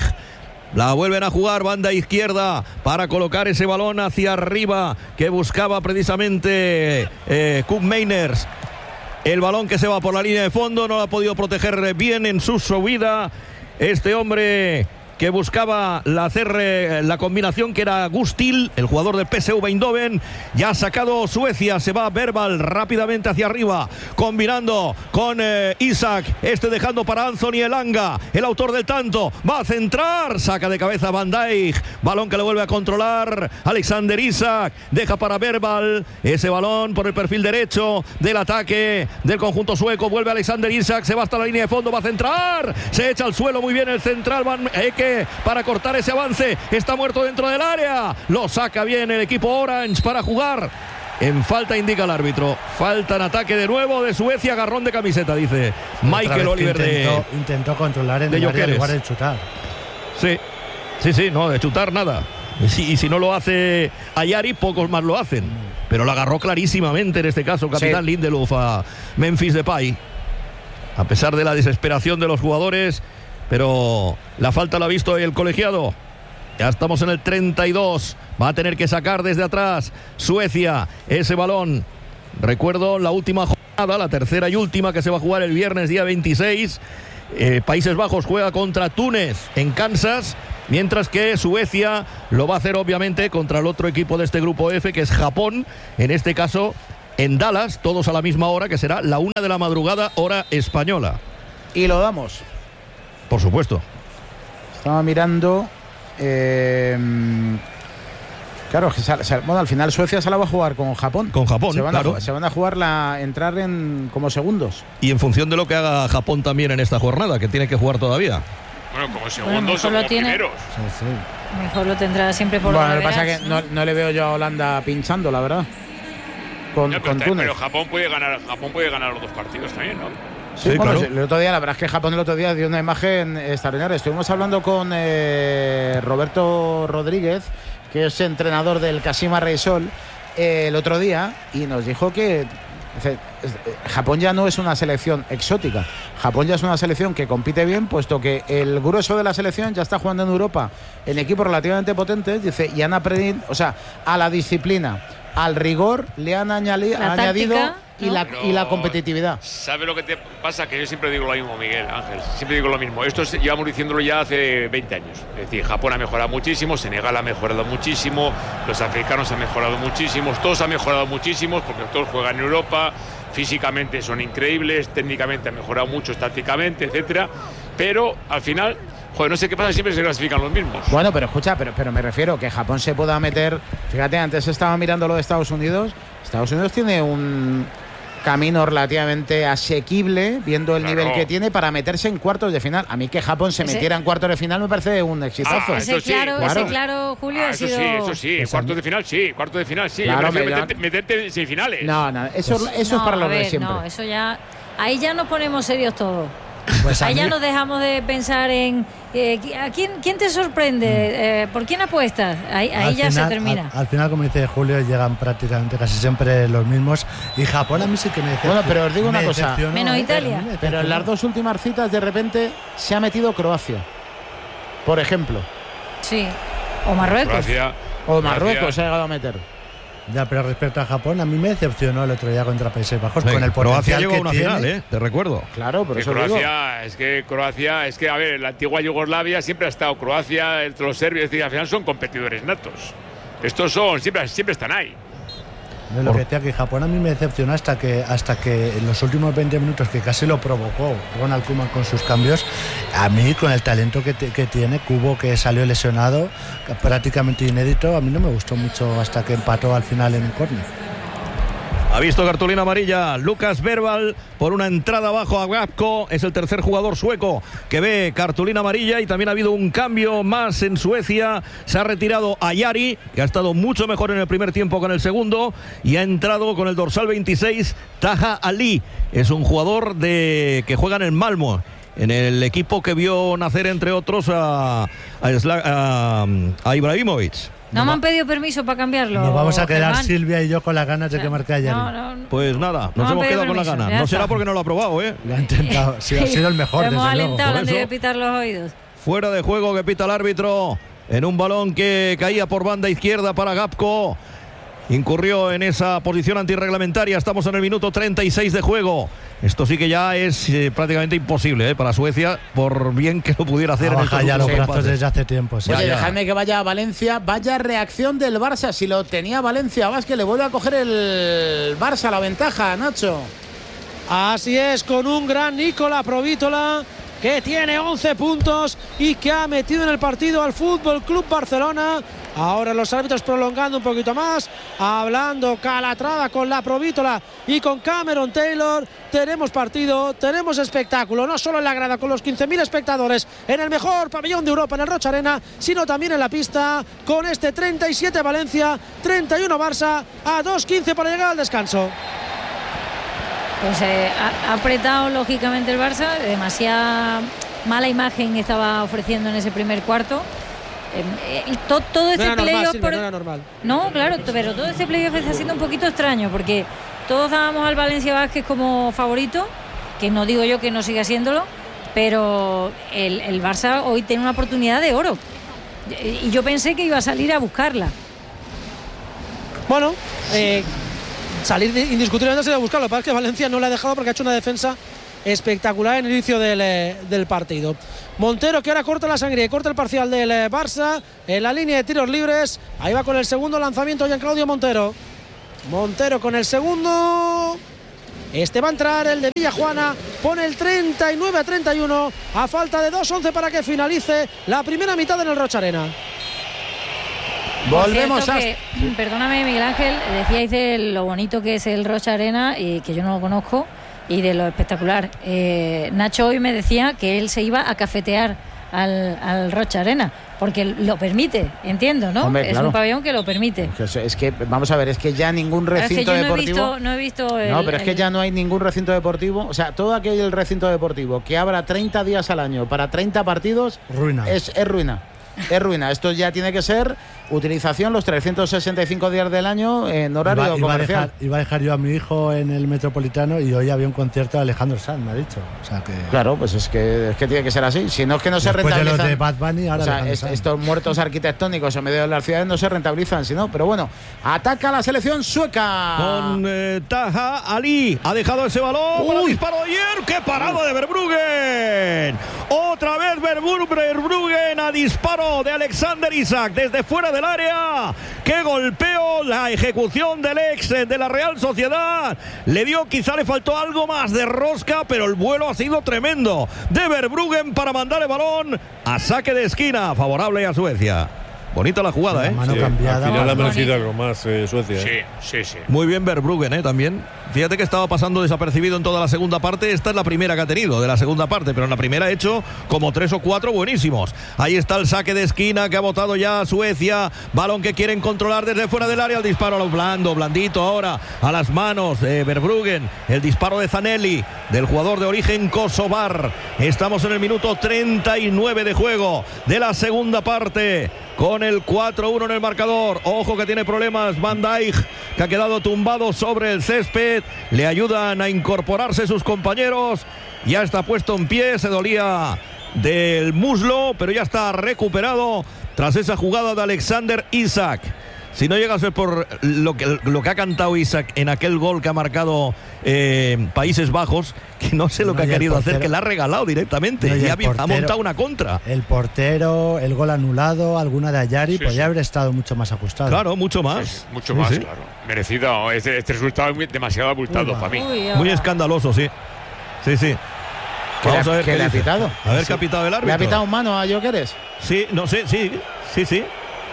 La vuelven a jugar, banda izquierda, para colocar ese balón hacia arriba que buscaba precisamente eh, Koop Meiners. El balón que se va por la línea de fondo. No lo ha podido proteger bien en su subida este hombre que buscaba la, hacer, eh, la combinación, que era Gustil, el jugador del P S V Eindhoven. Ya ha sacado Suecia, se va Bergvall rápidamente hacia arriba, combinando con eh, Isak, este dejando para Anthony Elanga, el autor del tanto, va a centrar, saca de cabeza Van Dijk, balón que le vuelve a controlar Alexander Isak, deja para Bergvall, ese balón por el perfil derecho del ataque del conjunto sueco, vuelve Alexander Isak, se va hasta la línea de fondo, va a centrar, se echa al suelo muy bien el central Van Ecke para cortar ese avance, está muerto dentro del área, lo saca bien el equipo Orange para jugar en falta, indica el árbitro. Falta en ataque de nuevo de Suecia, agarrón de camiseta, dice Michael Oliver. Intentó, de, intentó controlar en de el área Jokeres. en lugar de chutar. Sí, sí, sí, no, de chutar nada. Y si, y si no lo hace Ayari, pocos más lo hacen. Pero lo agarró clarísimamente en este caso capitán sí. Lindelof a Memphis Depay. A pesar de la desesperación de los jugadores, pero la falta la ha visto el colegiado. Ya estamos en el treinta y dos. Va a tener que sacar desde atrás Suecia ese balón. Recuerdo la última jornada, la tercera y última, que se va a jugar el viernes día veintiséis. Eh, Países Bajos juega contra Túnez en Kansas, mientras que Suecia lo va a hacer obviamente contra el otro equipo de este grupo F, que es Japón, en este caso en Dallas, todos a la misma hora, que será la una de la madrugada, hora española. Y lo damos. Por supuesto. Estaba mirando... Eh, claro, bueno, al final Suecia se la va a jugar con Japón. Con Japón, se van claro. A, se van a jugar la entrar en como segundos. Y en función de lo que haga Japón también en esta jornada, que tiene que jugar todavía. Bueno, como segundos bueno, o como tiene, primeros. Sí, sí. Mejor lo tendrá siempre por bueno, lo que pasa es que no, no le veo yo a Holanda pinchando, la verdad. Con, no, pero, con Túnez. Pero Japón puede ganar, Japón puede ganar los dos partidos también, ¿no? Sí, sí, bueno, claro. El otro día, la verdad es que Japón el otro día dio una imagen extraordinaria. Estuvimos hablando con eh, Roberto Rodríguez, que es entrenador del Kashima Reysol, eh, el otro día, y nos dijo que Japón ya no es una selección exótica. Japón ya es una selección que compite bien, puesto que el grueso de la selección ya está jugando en Europa en equipos relativamente potentes, dice, y han aprendido, o sea, a la disciplina, al rigor le han añadi- añadido táctica, y, ¿no? la, y la competitividad. ¿Sabes lo que te pasa? Que yo siempre digo lo mismo, Miguel Ángel, siempre digo lo mismo. Esto es, llevamos diciéndolo ya hace veinte años. Es decir, Japón ha mejorado muchísimo, Senegal ha mejorado muchísimo, los africanos han mejorado muchísimo, todos han mejorado muchísimo, porque todos juegan en Europa, físicamente son increíbles, técnicamente han mejorado mucho, tácticamente, etcétera. Pero al final, joder, no sé qué pasa, siempre se clasifican los mismos. Bueno, pero escucha, pero, pero me refiero que Japón se pueda meter. Fíjate, antes estaba mirando lo de Estados Unidos. Estados Unidos tiene un camino relativamente asequible, viendo el claro. nivel que tiene, para meterse en cuartos de final. A mí que Japón se ese, metiera en cuartos de final me parece un exitazo. Ah, ese, sí, claro, claro. ese claro, Julio, ah, ha eso sido... sí, eso sí, eso cuartos de final sí, cuartos de final sí. Claro, Yo meterte, meterte en semifinales. No, no, eso, eso no, es para los de siempre. No, eso ya, ahí ya nos ponemos serios todos. Pues ahí ya mí... nos dejamos de pensar en eh, ¿a quién, quién te sorprende? Eh, ¿Por quién apuestas? Ahí, ahí ya final, se termina. Al, al final, como dice Julio, llegan prácticamente casi siempre los mismos. Y Japón a mí sí que me decepcionó. Bueno, pero os digo una cosa. Menos Italia. Pero, pero en las dos últimas citas, de repente, se ha metido Croacia. Por ejemplo. Sí. O Marruecos. Croacia, o Marruecos Croacia. Se ha llegado a meter. Ya, pero respecto a Japón, a mí me decepcionó el otro día contra Países Bajos. Sí, con el Croacia llegó que a una tiene. final, ¿eh? Te recuerdo. Claro, pero eso Croacia, digo. Es que Croacia, es que, a ver, la antigua Yugoslavia siempre ha estado Croacia, entre los serbios, es decir, al final son competidores natos. Estos son, siempre, siempre están ahí. No, lo que decía, que Japón a mí me decepcionó hasta que hasta que en los últimos veinte minutos, que casi lo provocó Ronald Koeman con sus cambios, a mí con el talento que, te, que tiene, Kubo, que salió lesionado, prácticamente inédito, a mí no me gustó mucho hasta que empató al final en un córner. Ha visto cartulina amarilla Lucas Verbal por una entrada abajo a Gapko. Es el tercer jugador sueco que ve cartulina amarilla, y también ha habido un cambio más en Suecia. Se ha retirado Ayari, que ha estado mucho mejor en el primer tiempo que en el segundo, y ha entrado con el dorsal veintiséis Taha Ali. Es un jugador de que juega en el Malmo, en el equipo que vio nacer, entre otros, a, a, a, a Ibrahimovic. No, no me han pedido permiso para cambiarlo. Nos vamos a quedar Germán. Silvia y yo con las ganas de o sea, que marque Ayari. No, no, no. Pues nada, nos no hemos quedado permiso, con las ganas. No será porque no lo ha probado, ¿eh? Lo ha intentado. Sí, ha sido el mejor, desde luego. Hemos alentado antes eso, de pitar los oídos. Fuera de juego que pita el árbitro en un balón que caía por banda izquierda para Gapko. Incurrió en esa posición antirreglamentaria. Estamos en el minuto treinta y seis de juego. Esto sí que ya es eh, prácticamente imposible eh, para Suecia, por bien que lo pudiera hacer. Baja en ya los brazos empates. desde hace tiempo. Sí. Oye, Ya, ya. dejadme que vaya a Valencia. Vaya reacción del Barça. Si lo tenía Valencia, Vázquez, le vuelve a coger el Barça la ventaja, Nacho. Así es, con un gran Nicola Provítola, que tiene once puntos y que ha metido en el partido al Fútbol Club Barcelona. Ahora los árbitros prolongando un poquito más, hablando Calatrava con la Provítola y con Cameron Taylor. Tenemos partido, tenemos espectáculo, no solo en la grada con los quince mil espectadores en el mejor pabellón de Europa, en el Rocha Arena, sino también en la pista, con este treinta y siete Valencia, treinta y uno Barça, a dos quince para llegar al descanso. Pues eh, ha, ha apretado lógicamente el Barça, demasiada mala imagen estaba ofreciendo en ese primer cuarto. Eh, eh, to, todo ese no era normal, playoff Silvia, por... no era normal. No, claro, pero todo ese playoff está siendo un poquito extraño porque todos dábamos al Valencia Vázquez como favorito, que no digo yo que no siga siéndolo, pero el, el Barça hoy tiene una oportunidad de oro y yo pensé que iba a salir a buscarla. Bueno, eh, salir de, indiscutiblemente se a buscar. Lo que pasa es que Valencia no le ha dejado porque ha hecho una defensa espectacular en el inicio del, eh, del partido. Montero, que ahora corta la sangre y corta el parcial del eh, Barça en la línea de tiros libres. Ahí va con el segundo lanzamiento Jean-Claudio Montero. Montero con el segundo. Este va a entrar el de Villajuana. Pone el treinta y nueve a treinta y uno a falta de dos once para que finalice la primera mitad en el Rocha Arena. Volvemos a... Que, perdóname, Miguel Ángel, decíais de lo bonito que es el Rocha Arena y que yo no lo conozco y de lo espectacular. Eh, Nacho hoy me decía que él se iba a cafetear al, al Rocha Arena porque lo permite, entiendo, ¿no? Hombre, es claro. un pabellón que lo permite. Es que, vamos a ver, es que ya ningún recinto es que yo no deportivo... He visto, no he visto el, No, pero es que el... ya no hay ningún recinto deportivo. O sea, todo aquel recinto deportivo que abra treinta días al año para treinta partidos... Ruina. Es, es ruina. Es ruina. Esto ya tiene que ser utilización los trescientos sesenta y cinco días del año en horario iba, iba comercial. A dejar, iba a dejar yo a mi hijo en el Metropolitano y hoy había un concierto de Alejandro Sanz, me ha dicho. O sea que... Claro, pues es que, es que tiene que ser así. Si no es que no se Después rentabilizan. de los de Bad Bunny, ahora o sea, es, estos muertos arquitectónicos en medio de las ciudades no se rentabilizan, sino. Pero bueno, ataca la selección sueca. Con eh, Taha Ali. Ha dejado ese balón Uy. para el disparo de ayer. ¡Qué parada de Verbruggen! Otra vez Verbruggen a disparo de Alexander Isak desde fuera del área. ¡Qué golpeo! La ejecución del ex de la Real Sociedad. Le dio, quizá le faltó algo más de rosca, pero el vuelo ha sido tremendo de Verbruggen para mandar el balón a saque de esquina, favorable a Suecia. Bonita la jugada, la ¿eh? mano Sí, cambiada. al final ha merecido bonito. algo más eh, Suecia. ¿eh? Sí, sí, sí. Muy bien Verbruggen, ¿eh? También. Fíjate que estaba pasando desapercibido en toda la segunda parte. Esta es la primera que ha tenido de la segunda parte, pero en la primera ha hecho como tres o cuatro buenísimos. Ahí está el saque de esquina que ha botado ya Suecia. Balón que quieren controlar desde fuera del área. El disparo a lo blando, blandito ahora a las manos de Verbruggen. El disparo de Zanelli, del jugador de origen kosovar. Estamos en el minuto treinta y nueve de juego de la segunda parte. Con el cuatro uno en el marcador. Ojo que tiene problemas Van Dijk, que ha quedado tumbado sobre el césped. Le ayudan a incorporarse sus compañeros. Ya está puesto en pie, se dolía del muslo, pero ya está recuperado tras esa jugada de Alexander Isak. Si no llega a ser por lo que, lo que ha cantado Isak en aquel gol que ha marcado eh, Países Bajos, que no sé lo No, que ha y el querido portero- hacer, que la ha regalado directamente. No, y y el ha, ha portero- montado una contra. El portero, el gol anulado, alguna de Ayari, Sí, podría sí. haber estado mucho más ajustado. Claro, mucho Sí, más. sí, mucho Sí, más, sí. claro. Merecido. Este, este resultado es muy- demasiado abultado Uy, va. para mí. Uy, Muy ahora. escandaloso, sí. Sí, sí. ¿Qué le ha- Vamos a ver qué qué le ha dice. pitado? A ver Sí. qué ha pitado el árbitro. ¿Le ha pitado un mano a Gyökeres? Sí, no sé, sí, sí, sí.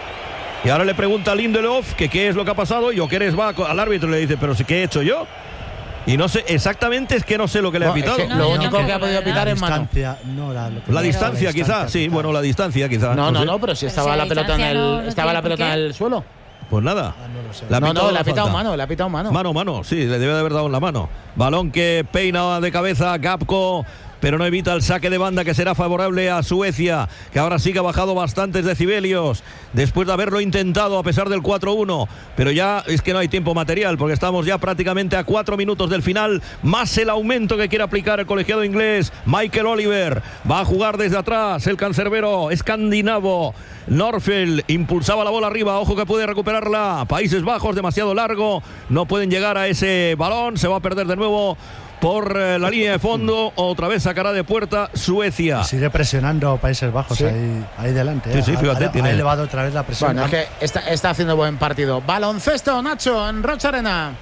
Y ahora le pregunta a Lindelof que qué es lo que ha pasado y Gyökeres va al árbitro y le dice, pero ¿qué he hecho yo? Y no sé, exactamente es que no sé lo que le No, ha pitado. es que No, lo yo único tampoco, que ha podido la verdad. pitar La es mano. distancia, no, la, lo que- La distancia, la quizá, distancia, sí, quizá. bueno, la distancia, quizá. No, no, sé. no, pero si Pero estaba si la la pelota en distancia el, no- no estaba tiene la por pelota en qué. el suelo. Pues nada. Ah, no lo sé. Le ha No, pitado no, la le ha pitado falta. mano, le ha pitado mano. Mano, mano, sí, le debe de haber dado en la mano. Balón que peina de cabeza Gapco, pero no evita el saque de banda que será favorable a Suecia, que ahora sí que ha bajado bastantes decibelios después de haberlo intentado a pesar del cuatro uno, pero ya es que no hay tiempo material porque estamos ya prácticamente a cuatro minutos del final, más el aumento que quiere aplicar el colegiado inglés. Michael Oliver va a jugar desde atrás, el cancerbero escandinavo. Norfeld impulsaba la bola arriba, ojo que puede recuperarla. Países Bajos, demasiado largo, no pueden llegar a ese balón, se va a perder de nuevo por eh, la línea de fondo. Otra vez sacará de puerta Suecia. Sigue presionando Países Bajos Sí. ahí, ahí delante. Sí, ¿eh? sí, fíjate, ha, ha- tiene- ha elevado otra vez la presión. Bueno, es que está, está haciendo buen partido. Baloncesto, Nacho, en Rocha Arena.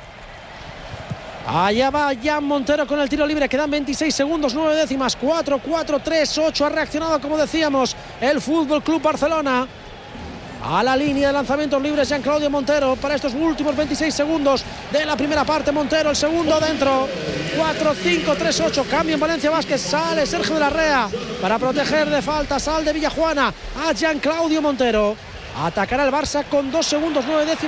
Allá va Jan Montero con el tiro libre. Quedan veintiséis segundos, nueve décimas. cuatro, cuatro, tres, ocho. Ha reaccionado, como decíamos, el Fútbol Club Barcelona. A la línea de lanzamientos libres Jean-Claudio Montero para estos últimos veintiséis segundos de la primera parte. Montero, el segundo dentro. cuatro, cinco, tres, ocho. Cambio en Valencia Vázquez. Sale Sergio de la Rea para proteger de falta. Sal de Villajuana a Jean-Claudio Montero. Atacará el Barça con dos segundos, nueve décimas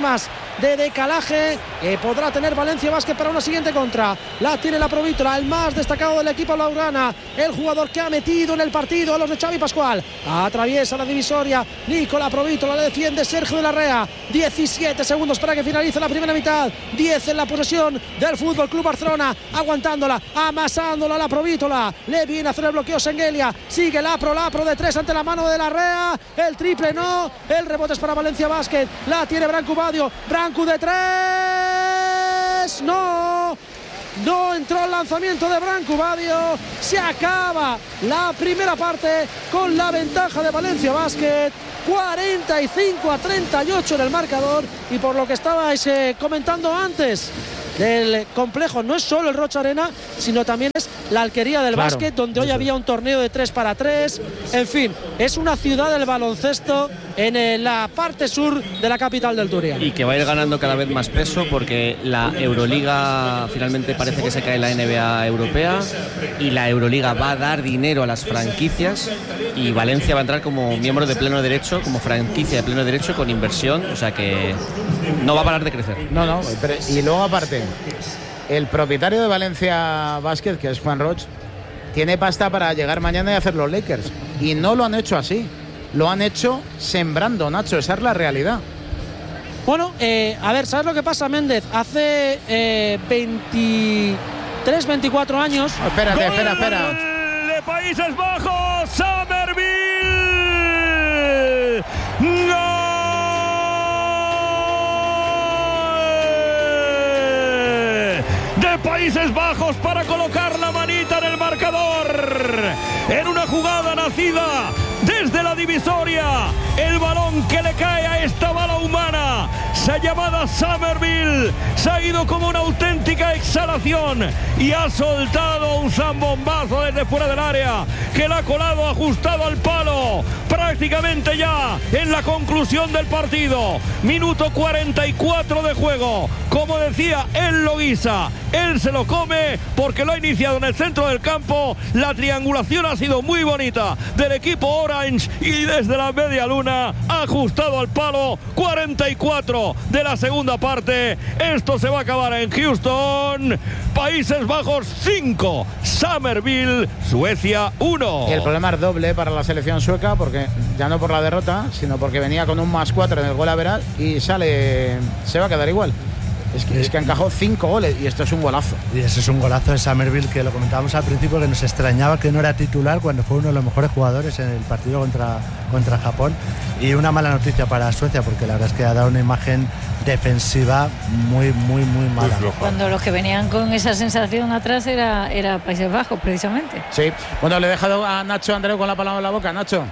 de decalaje que podrá tener Valencia Basket para una siguiente contra. La tiene la Provítola, el más destacado del equipo blaugrana, el jugador que ha metido en el partido a los de Xavi Pascual. Atraviesa la divisoria Nicola Provítola, le defiende Sergio de la Rea. diecisiete segundos para que finalice la primera mitad. diez en la posesión del Fútbol Club Barcelona, aguantándola, amasándola la Provítola. Le viene a hacer el bloqueo Sengelia. Sigue Lapro, Lapro de tres ante la mano de la Rea. El triple no, el rebote es para Valencia Basket. La tiene Branco Badio, Branco de tres, no. No entró el lanzamiento de Branco Badio. Se acaba la primera parte con la ventaja de Valencia Basket. cuarenta y cinco a treinta y ocho en el marcador. Y por lo que estabais eh, comentando antes del complejo, no es solo el Rocha Arena, sino también es la Alquería del claro, Básquet, donde hoy había un torneo de tres para tres. En fin, es una ciudad del baloncesto en eh, la parte sur de la capital del Turia. Y que va a ir ganando cada vez más peso, porque la Euroliga finalmente parece que se cae la N B A europea, y la Euroliga va a dar dinero a las franquicias, y Valencia va a entrar como miembro de pleno derecho, como franquicia de pleno derecho, con inversión, o sea que no va a parar de crecer. No, no, pero, y luego aparte, el propietario de Valencia Basket, que es Juan Roch, tiene pasta para llegar mañana y hacer los Lakers, y no lo han hecho así, lo han hecho sembrando, Nacho, esa es la realidad. Bueno, eh, a ver, ¿sabes lo que pasa, Méndez? Hace eh, veintitrés, veinticuatro años... Oh, espérate, espera, espera. De Países Bajos, Summerville. ¡Gol! De Países Bajos para colocar la manita en el marcador. En una jugada nacida desde la divisoria, el balón que le cae a esta bala humana, se llamada Summerville, se ha ido como una auténtica exhalación y ha soltado un zambombazo desde fuera del área, que la ha colado ajustado al palo, prácticamente ya en la conclusión del partido. Minuto cuarenta y cuatro de juego. Como decía, él lo guisa, él se lo come, porque lo ha iniciado en el centro del campo. La triangulación ha sido muy bonita del equipo Orange, y desde la media luna ha ajustado al palo. Cuarenta y cuatro de la segunda parte. Esto se va a acabar en Houston. Países Bajos cinco, Summerville, Suecia uno. Y el problema es doble para la selección sueca, porque ya no por la derrota, sino porque venía con un más cuatro en el gol average y sale, se va a quedar igual. Es que, es que ha encajado cinco goles y esto es un golazo. Y ese es un golazo de Summerville, que lo comentábamos al principio, que nos extrañaba que no era titular cuando fue uno de los mejores jugadores en el partido contra, contra Japón. Y una mala noticia para Suecia, porque la verdad es que ha dado una imagen defensiva muy, muy, muy mala. Cuando los que venían con esa sensación atrás era, era Países Bajos, precisamente. Sí, bueno, le he dejado a Nacho Andreu con la palabra en la boca. Nacho.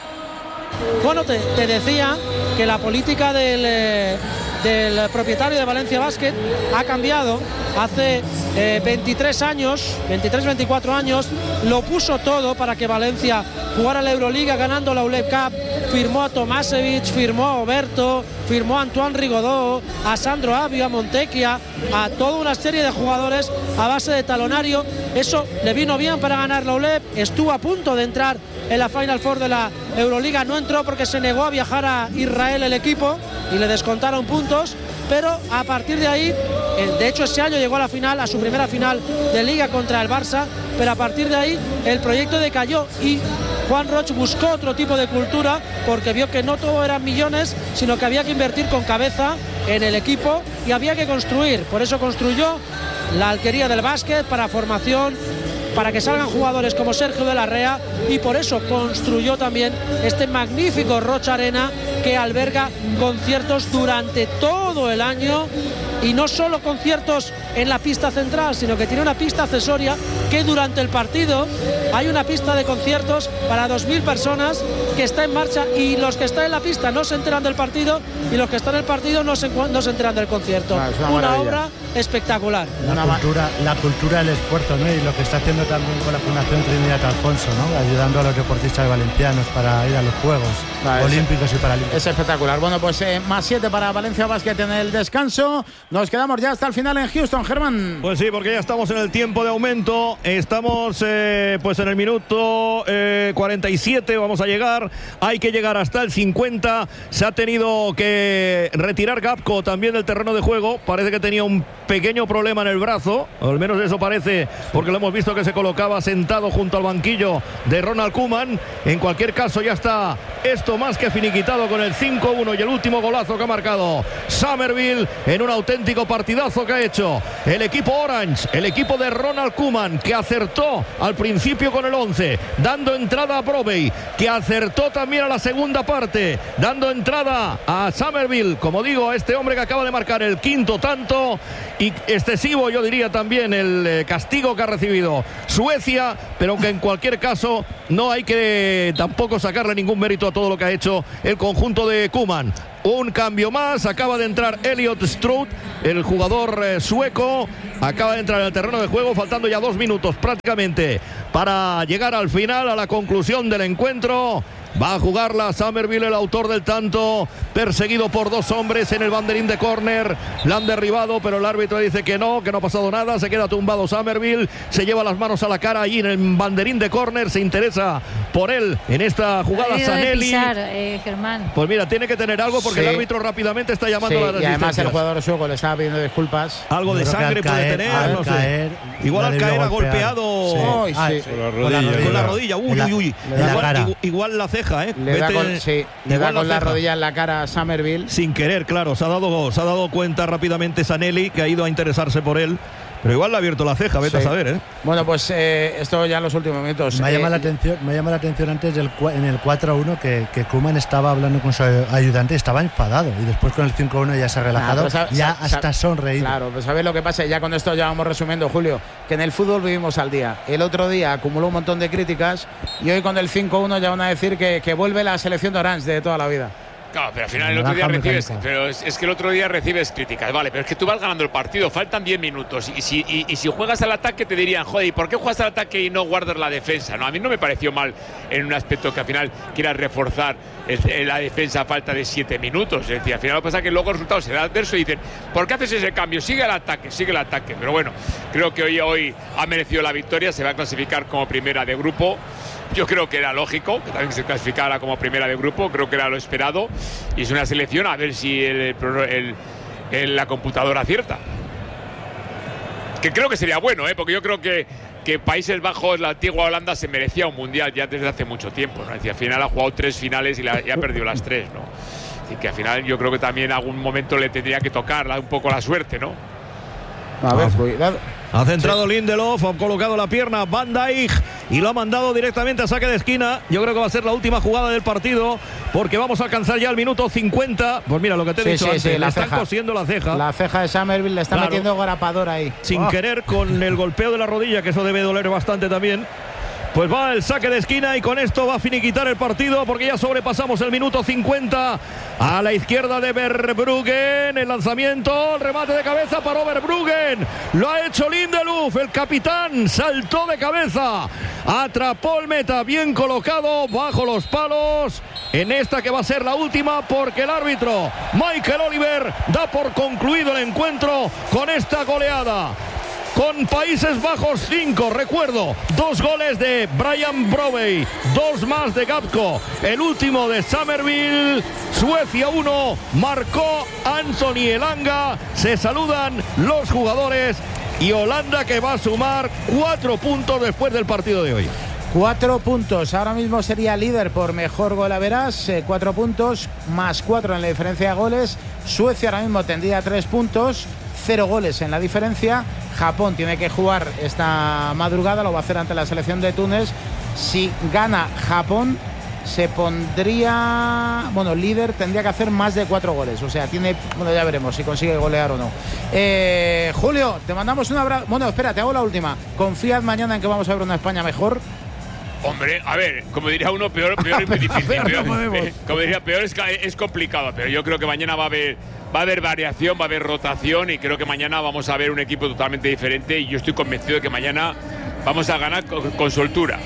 Bueno, te, te decía que la política del... Eh, del propietario de Valencia Basket ha cambiado. Hace eh, veintitrés años, veintitrés, veinticuatro años, lo puso todo para que Valencia jugara la Euroliga, ganando la U L E B Cup. Firmó a Tomasevich, firmó a Oberto, firmó a Antoine Rigaudot, a Sandro Avio, a Montecchia, a toda una serie de jugadores a base de talonario. Eso le vino bien para ganar la U L E B. Estuvo a punto de entrar en la Final Four de la Euroliga, no entró porque se negó a viajar a Israel el equipo y le descontaron puntos, pero a partir de ahí, de hecho ese año llegó a la final, a su primera final de Liga contra el Barça, pero a partir de ahí el proyecto decayó y Juan Roch buscó otro tipo de cultura, porque vio que no todo eran millones, sino que había que invertir con cabeza en el equipo y había que construir. Por eso construyó la Alquería del Básquet para formación, para que salgan jugadores como Sergio de la Rea, y por eso construyó también este magnífico Rocha Arena, que alberga conciertos durante todo el año, y no solo conciertos en la pista central, sino que tiene una pista accesoria, que durante el partido hay una pista de conciertos para dos mil personas que está en marcha, y los que están en la pista no se enteran del partido y los que están en el partido no se, no se enteran del concierto. Ah, una una maravilla. obra espectacular. La cultura, la cultura del esfuerzo, ¿no? Y lo que está haciendo también con la Fundación Trinidad Alfonso, ¿no? Ayudando a los deportistas valencianos para ir a los Juegos Ah, Olímpicos es, y Paralímpicos. Es espectacular. Bueno, pues eh, más siete para Valencia Basket en el descanso. Nos quedamos ya hasta el final en Houston, Germán. Pues sí, porque ya estamos en el tiempo de aumento. Estamos eh, pues en el minuto eh, cuarenta y siete, vamos a llegar. empatar. Hay que llegar hasta el cincuenta. Se ha tenido que retirar Gapco también del terreno de juego. Parece que tenía un pequeño problema en el brazo, o al menos eso parece, porque lo hemos visto que se colocaba sentado junto al banquillo de Ronald Koeman. En cualquier caso, ya está esto más que finiquitado con el cinco uno y el último golazo que ha marcado Summerville en un auténtico partidazo que ha hecho el equipo Orange, el equipo de Ronald Koeman, que acertó al principio con el once, dando entrada a Brovey, que acertó también a la segunda parte, dando entrada a Summerville, como digo, a este hombre que acaba de marcar el quinto tanto, y excesivo, yo diría también, el eh, castigo que ha recibido Suecia, pero que en cualquier caso no hay que tampoco sacarle ningún mérito a todo lo que ha hecho el conjunto de Koeman. Un cambio más, acaba de entrar Elliot Stroud, el jugador eh, sueco, acaba de entrar en el terreno de juego, faltando ya dos minutos prácticamente para llegar al final, a la conclusión del encuentro. Va a jugarla Summerville, el autor del tanto, perseguido por dos hombres en el banderín de córner. La han derribado, pero el árbitro dice que no, que no ha pasado nada. Se queda tumbado Summerville, se lleva las manos a la cara allí en el banderín de córner. Se interesa por él en esta jugada Sanelli. Pisar, eh, Germán. Pues mira, tiene que tener algo porque sí. El árbitro rápidamente está llamando sí, a la resistencia. Y además el jugador sueco le estaba pidiendo disculpas. Algo de sangre puede caer, tener, no caer, sé. Igual al caer ha golpeado sí. Oh, ah, sí. sí. Con la con la rodilla. Con la rodilla. Uy, la, uy, uy. la Igual, cara. igual, igual la ceja, ¿eh? Le da Vete, con, sí, le da con la, la rodilla en la cara a Summerville. Sin querer, claro. Se ha dado, se ha dado cuenta rápidamente Sanelli, que ha ido a interesarse por él. Pero igual le ha abierto la ceja, vete sí. a saber, ¿eh? Bueno, pues eh, esto ya en los últimos minutos. Me ha eh, llamado la atención, me ha llamado la atención antes del, en el cuatro a uno que, que Koeman estaba hablando con su ayudante, estaba enfadado, y después con el cinco a uno ya se ha relajado, nah, sabe, ya sabe, hasta sonreído. Claro, pues sabes lo que pasa, ya con esto ya vamos resumiendo, Julio, que en el fútbol vivimos al día. El otro día acumuló un montón de críticas y hoy con el cinco a uno ya van a decir que, que vuelve la selección de Orange de toda la vida. Claro, pero al final el otro día recibes, pero es, es que el otro día recibes críticas, vale, pero es que tú vas ganando el partido, faltan diez minutos y si, y, y si juegas al ataque te dirían, joder, ¿y por qué juegas al ataque y no guardas la defensa? No, a mí no me pareció mal en un aspecto que al final quieras reforzar el, el, la defensa a falta de siete minutos, es decir, al final lo que pasa es que luego el resultado será adverso y dicen, ¿por qué haces ese cambio? Sigue el ataque, sigue el ataque, pero bueno, creo que hoy, hoy ha merecido la victoria, se va a clasificar como primera de grupo. Yo creo que era lógico que también se clasificara como primera de grupo, creo que era lo esperado y es una selección a ver si el, el, el, la computadora acierta. Que creo que sería bueno, ¿eh? Porque yo creo que, que Países Bajos, la antigua Holanda, se merecía un mundial ya desde hace mucho tiempo, ¿no? Es decir, al final ha jugado tres finales y, la, y ha perdido las tres, ¿no? Así que al final yo creo que también en algún momento le tendría que tocar un poco la suerte, ¿no? A ver, cuidado. Ha centrado sí. Lindelof, ha colocado la pierna Van Dijk y lo ha mandado directamente a saque de esquina. Yo creo que va a ser la última jugada del partido porque vamos a alcanzar ya el minuto cincuenta. Pues mira lo que te he sí, dicho sí, antes, sí, le están ceja. cosiendo la ceja. La ceja de Summerville le está claro. metiendo grapador ahí. Sin oh. querer, con el golpeo de la rodilla, que eso debe doler bastante también. Pues va el saque de esquina y con esto va a finiquitar el partido porque ya sobrepasamos el minuto cincuenta. A la izquierda de Verbruggen, el lanzamiento, el remate de cabeza para Verbruggen. Lo ha hecho Lindelof, el capitán, saltó de cabeza, atrapó el meta, bien colocado bajo los palos. En esta que va a ser la última porque el árbitro Michael Oliver da por concluido el encuentro con esta goleada. Con Países Bajos cinco, recuerdo, dos goles de Brian Brovey, dos más de Gapco, el último de Summerville. Suecia uno, marcó Anthony Elanga. Se saludan los jugadores y Holanda que va a sumar cuatro puntos después del partido de hoy. Cuatro puntos, ahora mismo sería líder por mejor gol a verás, eh, cuatro puntos más cuatro en la diferencia de goles. Suecia ahora mismo tendría tres puntos, cero goles en la diferencia. Japón tiene que jugar esta madrugada, lo va a hacer ante la selección de Túnez. Si gana Japón, se pondría, bueno, líder, tendría que hacer más de cuatro goles. O sea, tiene, bueno, ya veremos si consigue golear o no. Eh, Julio, te mandamos un abrazo. Bueno, espera, te hago la última. ¿Confías mañana en que vamos a ver una España mejor? Hombre, a ver, como diría uno, peor, peor es muy difícil. Ver, peor, no eh, como diría, peor es, es complicado, pero yo creo que mañana va a haber va a haber variación, va a haber rotación y creo que mañana vamos a ver un equipo totalmente diferente y yo estoy convencido de que mañana vamos a ganar con, con soltura.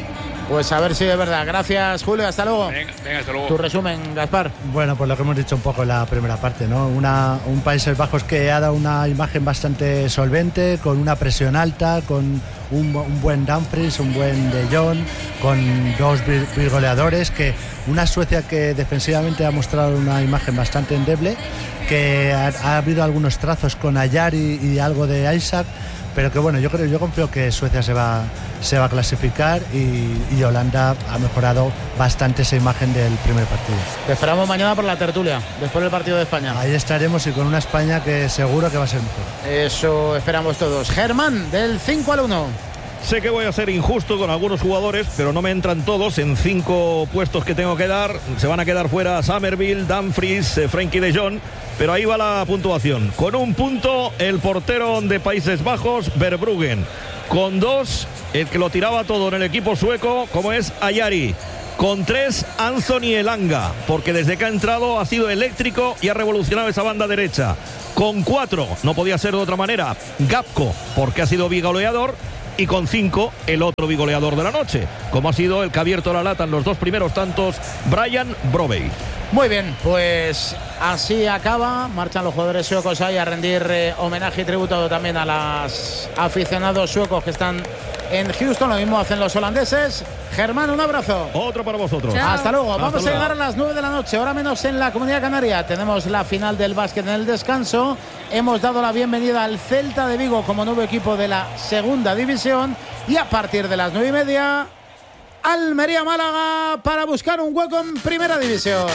Pues a ver si es verdad. Gracias, Julio. Hasta luego. Venga, venga, hasta luego. Tu resumen, Gaspar. Bueno, pues lo que hemos dicho un poco en la primera parte, ¿no? Una, un Países Bajos que ha dado una imagen bastante solvente, con una presión alta, con un, un buen Dumfries, un buen De Jong, con dos bigoleadores, que una Suecia que defensivamente ha mostrado una imagen bastante endeble, que ha, ha habido algunos trazos con Ayari y algo de Isaac, pero que bueno, yo creo, yo confío que Suecia se va, se va a clasificar y, y Holanda ha mejorado bastante esa imagen del primer partido. Te esperamos mañana por la tertulia, después del partido de España. Ahí estaremos y con una España que seguro que va a ser mejor. Eso esperamos todos. Germán, del cinco al uno. Sé que voy a ser injusto con algunos jugadores, pero no me entran todos en cinco puestos que tengo que dar. Se van a quedar fuera Summerville, Dumfries, eh, Frenkie de Jong, pero ahí va la puntuación. Con un punto, el portero de Países Bajos, Verbruggen. Con dos, el que lo tiraba todo en el equipo sueco, como es Ayari. Con tres, Anthony Elanga, porque desde que ha entrado ha sido eléctrico y ha revolucionado esa banda derecha. Con cuatro, no podía ser de otra manera, Gapco, porque ha sido bigoleador. Y con cinco, el otro bigoleador de la noche, como ha sido el que ha abierto la lata en los dos primeros tantos, Brian Brobey. Muy bien, pues así acaba. Marchan los jugadores suecos ahí a rendir eh, homenaje y tributo también a los aficionados suecos que están en Houston. Lo mismo hacen los holandeses. Germán, un abrazo. Otro para vosotros. Chao. Hasta luego. Hasta Vamos luego. a llegar a las nueve de la noche, ahora menos en la Comunidad Canaria. Tenemos la final del básquet en el descanso. Hemos dado la bienvenida al Celta de Vigo como nuevo equipo de la segunda división. Y a partir de las nueve y media, Almería-Málaga para buscar un hueco en primera división.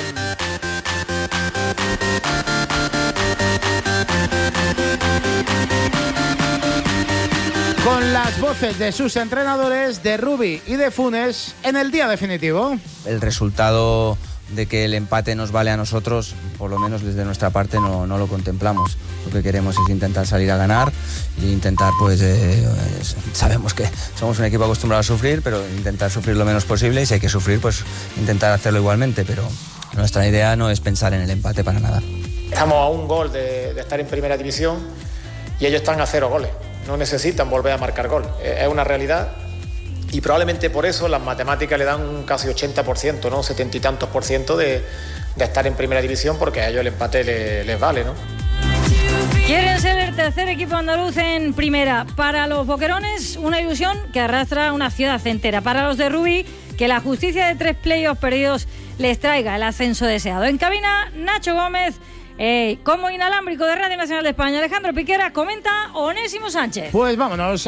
Con las voces de sus entrenadores, de Rubi y de Funes, en el día definitivo. El resultado de que el empate nos vale a nosotros, por lo menos desde nuestra parte no, no lo contemplamos. Lo que queremos es intentar salir a ganar e intentar, pues, eh, sabemos que somos un equipo acostumbrado a sufrir, pero intentar sufrir lo menos posible, y si hay que sufrir, pues intentar hacerlo igualmente, pero nuestra idea no es pensar en el empate para nada. Estamos a un gol de, de estar en primera división y ellos están a cero goles. No necesitan volver a marcar gol. Es una realidad y probablemente por eso las matemáticas le dan un casi ochenta por ciento, ¿no? setenta y tantos por ciento de, de estar en primera división, porque a ellos el empate les, les vale, ¿no? Quieren ser el tercer equipo andaluz en primera. Para los boquerones, una ilusión que arrastra una ciudad entera. Para los de Rubí, que la justicia de tres playoffs perdidos les traiga el ascenso deseado. En cabina, Nacho Gómez. Eh, como inalámbrico de Radio Nacional de España, Alejandro Piquera, comenta Onésimo Sánchez. Pues vámonos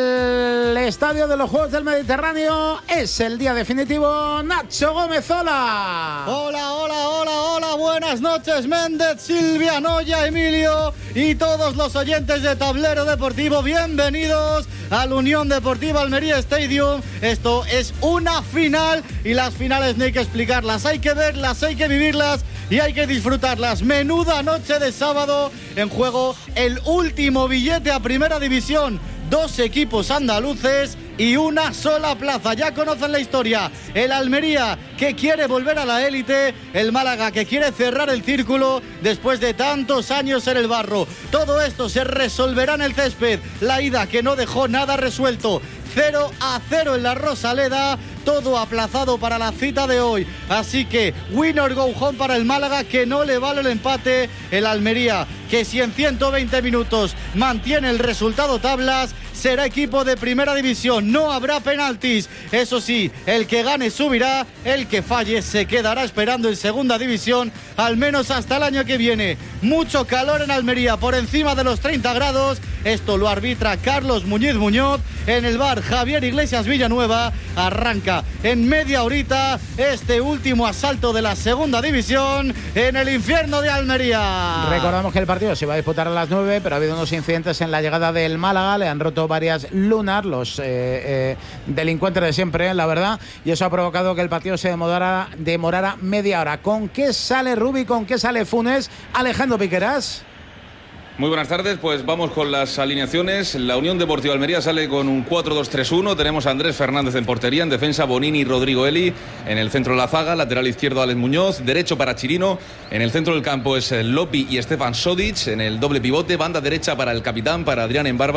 al estadio de los Juegos del Mediterráneo. Es el día definitivo. Nacho Gómez, hola. Hola, hola, hola, hola. Buenas noches, Méndez, Silvia, Noya, Emilio y todos los oyentes de Tablero Deportivo. Bienvenidos al Unión Deportiva Almería Stadium. Esto es una final y las finales no hay que explicarlas. Hay que verlas, hay que vivirlas y hay que disfrutarlas. Menuda noche de sábado, en juego el último billete a primera división. Dos equipos andaluces y una sola plaza. Ya conocen la historia. El Almería, que quiere volver a la élite. El Málaga, que quiere cerrar el círculo después de tantos años en el barro. Todo esto se resolverá en el césped. La ida, que no dejó nada resuelto. cero a cero en la Rosaleda, todo aplazado para la cita de hoy. Así que win or go home para el Málaga, que no le vale el empate. El Almería, que si en ciento veinte minutos mantiene el resultado tablas, será equipo de primera división. No habrá penaltis. Eso sí, el que gane subirá, el que falle se quedará esperando en segunda división, al menos hasta el año que viene. Mucho calor en Almería, por encima de los treinta grados. Esto lo arbitra Carlos Muñiz Muñoz. En el bar Javier Iglesias Villanueva. Arranca en media horita este último asalto de la segunda división en el infierno de Almería. Recordamos que el partido se iba a disputar a las nueve, pero ha habido unos incidentes en la llegada del Málaga. Le han roto varias lunas, los eh, eh, delincuentes de siempre, la verdad, y eso ha provocado que el partido se demorara, demorara media hora. ¿Con qué sale Rubi? ¿Con qué sale Funes? Alejandro Piqueras. Muy buenas tardes, pues vamos con las alineaciones. La Unión Deportiva Almería sale con un cuatro dos tres uno. Tenemos a Andrés Fernández en portería, en defensa Bonini y Rodrigo Eli, en el centro la zaga, lateral izquierdo Alex Muñoz, derecho para Chirino, en el centro del campo es Lopi y Stefan Sodic, en el doble pivote, banda derecha para el capitán, para Adrián Embarba,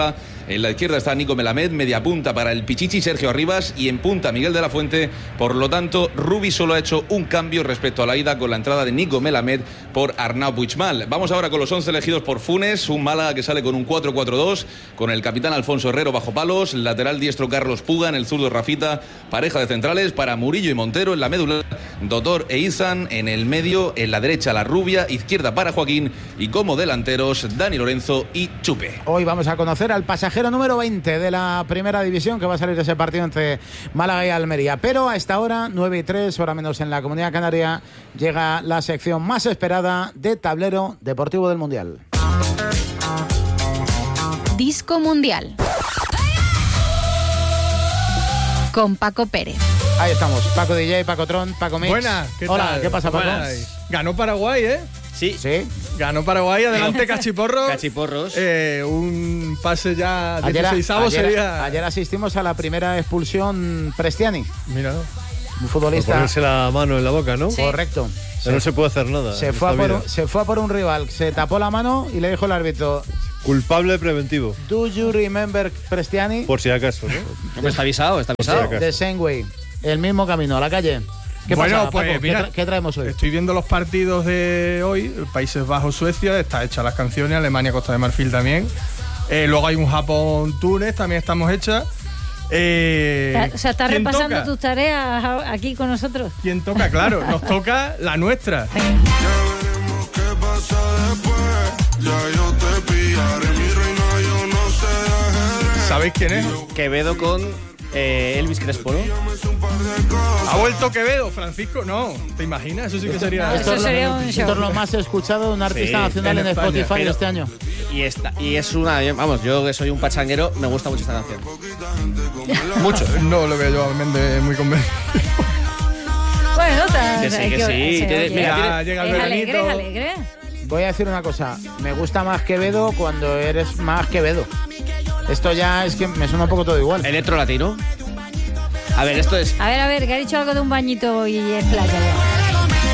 En la izquierda está Nico Melamed, media punta para el Pichichi Sergio Arribas y en punta Miguel de la Fuente. Por lo tanto, Rubi solo ha hecho un cambio respecto a la ida con la entrada de Nico Melamed por Arnau Puigmal. Vamos ahora con los once elegidos por Funes, un Málaga que sale con un cuatro cuatro dos, con el capitán Alfonso Herrero bajo palos, lateral diestro Carlos Puga, en el zurdo Rafita, pareja de centrales para Murillo y Montero en la médula, Dotor e Izan en el medio, en la derecha la Rubia, izquierda para Joaquín y como delanteros Dani Lorenzo y Chupe. Hoy vamos a conocer al pasajero número veinte de la primera división que va a salir de ese partido entre Málaga y Almería, pero a esta hora, nueve y tres, hora menos en la Comunidad Canaria, llega la sección más esperada de Tablero Deportivo del Mundial. Disco Mundial con Paco Pérez. Ahí estamos, Paco D J, Paco Tron, Paco Mix. Buenas, ¿qué Hola, tal? ¿qué pasa, Paco? Buenas. Ganó Paraguay, ¿eh? Sí. Sí. Ganó Paraguay, adelante Cachiporro. Cachiporros. Eh, un pase ya Ayer, dieciseisavo ayer, sería... ayer asistimos a la primera expulsión Prestiani. Mira. Un futbolista. Por ponerse la mano en la boca, ¿no? Sí. Correcto. Ya no se puede hacer nada. Se fue, a por un, se fue a por un rival, se tapó la mano y le dijo el árbitro: culpable preventivo. Do you remember Prestiani? Por si acaso, ¿no? Pues está avisado, está avisado. The same way. El mismo camino, a la calle. ¿Qué bueno, pasa, pues Paco? mira, ¿Qué, tra- ¿Qué traemos hoy? Estoy viendo los partidos de hoy. Países Bajos, Suecia, está hecha las canciones. Alemania, Costa de Marfil también. Eh, luego hay un Japón-Túnez, también estamos hechas. Eh, O sea, estás ¿quién repasando toca? tus tareas aquí con nosotros. ¿Quién toca? Claro, nos toca la nuestra. ¿Sabéis quién es? Quevedo con eh, Elvis Crespo, ¿no? ¿Ha vuelto Quevedo, Francisco? No, ¿te imaginas? Eso sí que sería... Esto es lo- esto es lo más escuchado de un artista Sí, nacional en, en España, Spotify pero- este año. Y, esta, y es una... Vamos, yo que soy un pachanguero, me gusta mucho esta canción. Mucho. No lo veo yo a Méndez muy convencido. Bueno, ta- Que sí, hay que sí, oye, tiene- oye, mira, llega el es alegre, veranito. es alegre. Voy a decir una cosa. Me gusta más Quevedo cuando eres más Quevedo. Esto ya es que me suena un poco todo igual. Electro latino. A ver, esto es... A ver, a ver, que ha dicho algo de un bañito y es playa ya.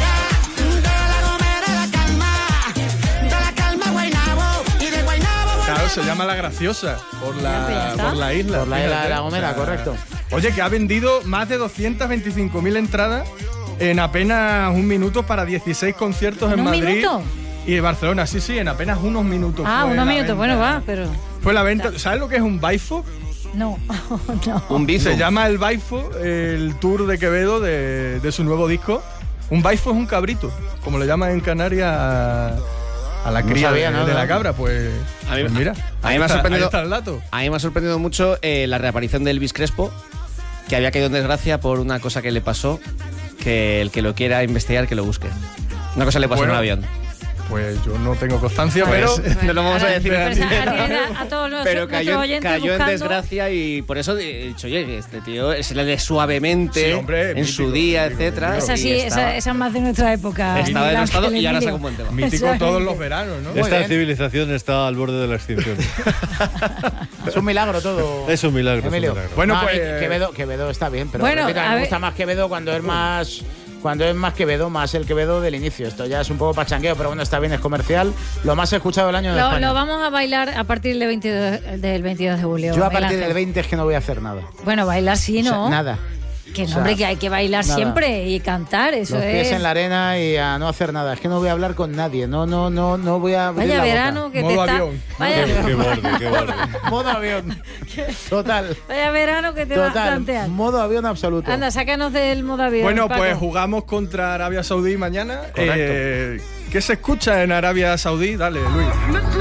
Claro, se llama La Graciosa, por Ya, pues ya la, está. por la isla. Por la isla fíjate. de La Gomera, O sea, correcto. Oye, que ha vendido más de doscientas veinticinco mil entradas en apenas un minuto para dieciséis conciertos ¿En en un Madrid minuto? y en Barcelona. Sí, sí, en apenas unos minutos. Ah, fue unos la minutos, venta. bueno, va, pero Fue la venta. ¿Sabes lo que es un baifo? no, no. Un bizo. Se llama el baifo, el tour de Quevedo de, de su nuevo disco. Un baifo es un cabrito, como le llaman en Canarias a, a la No cría sabía, de, no, de no. la cabra. Pues, A mí- pues mira, a mí ahí me ha está- sorprendido- ahí está el dato. A mí me ha sorprendido mucho eh, la reaparición de Elvis Crespo, que había caído en desgracia por una cosa que le pasó, que el que lo quiera investigar, que lo busque. Una cosa le pasó Bueno, en un avión. Pues yo no tengo constancia, Pues, pero... no lo vamos a Ahora, decir. pues, así. a, a- a todos nuestros, Pero cayó, nuestros oyentes cayó en buscando. desgracia y por eso he dicho, oye, este tío es el de Suavemente, Sí, hombre, en mítico, su día, mítico, etcétera. mítico. Esa sí, y esa, estaba- esa es más de nuestra época. Estaba Miguel denostado Ángel y ahora Emilio. saca un buen tema. Mítico Eso todos es. los veranos, ¿no? Muy Esta bien. civilización está al borde de la extinción. Es un milagro todo. Es un milagro. es un Emilio. milagro. Bueno, No, a mí pues- Quevedo, Quevedo está bien, pero Bueno, repito, a mí a me ver- gusta más Quevedo cuando es más cuando es más Quevedo, más el Quevedo del inicio. Esto ya es un poco pachangueo, pero bueno, está bien, es comercial. Lo más escuchado del año en Lo, España. lo vamos a bailar a partir del veintidós, del veintidós de julio. Yo a Miguel partir Ángel. del veinte es que no voy a hacer nada. Bueno, bailar sí, O sea, ¿no? nada. Que no, O sea, hombre, que hay que bailar nada. siempre y cantar, eso Los pies es. en la arena y a no hacer nada. Es que no voy a hablar con nadie. No, no, no, no voy a abrir Vaya la boca. verano que te Modo está. avión. Vaya, Qué, qué borde, qué borde. Modo avión. Total. vaya verano que te vas a Total. plantear. Modo avión absoluto. Anda, sácanos del modo avión. Bueno, Paco. pues jugamos contra Arabia Saudí mañana. Correcto. Eh, ¿Qué se escucha en Arabia Saudí? Dale, Luis.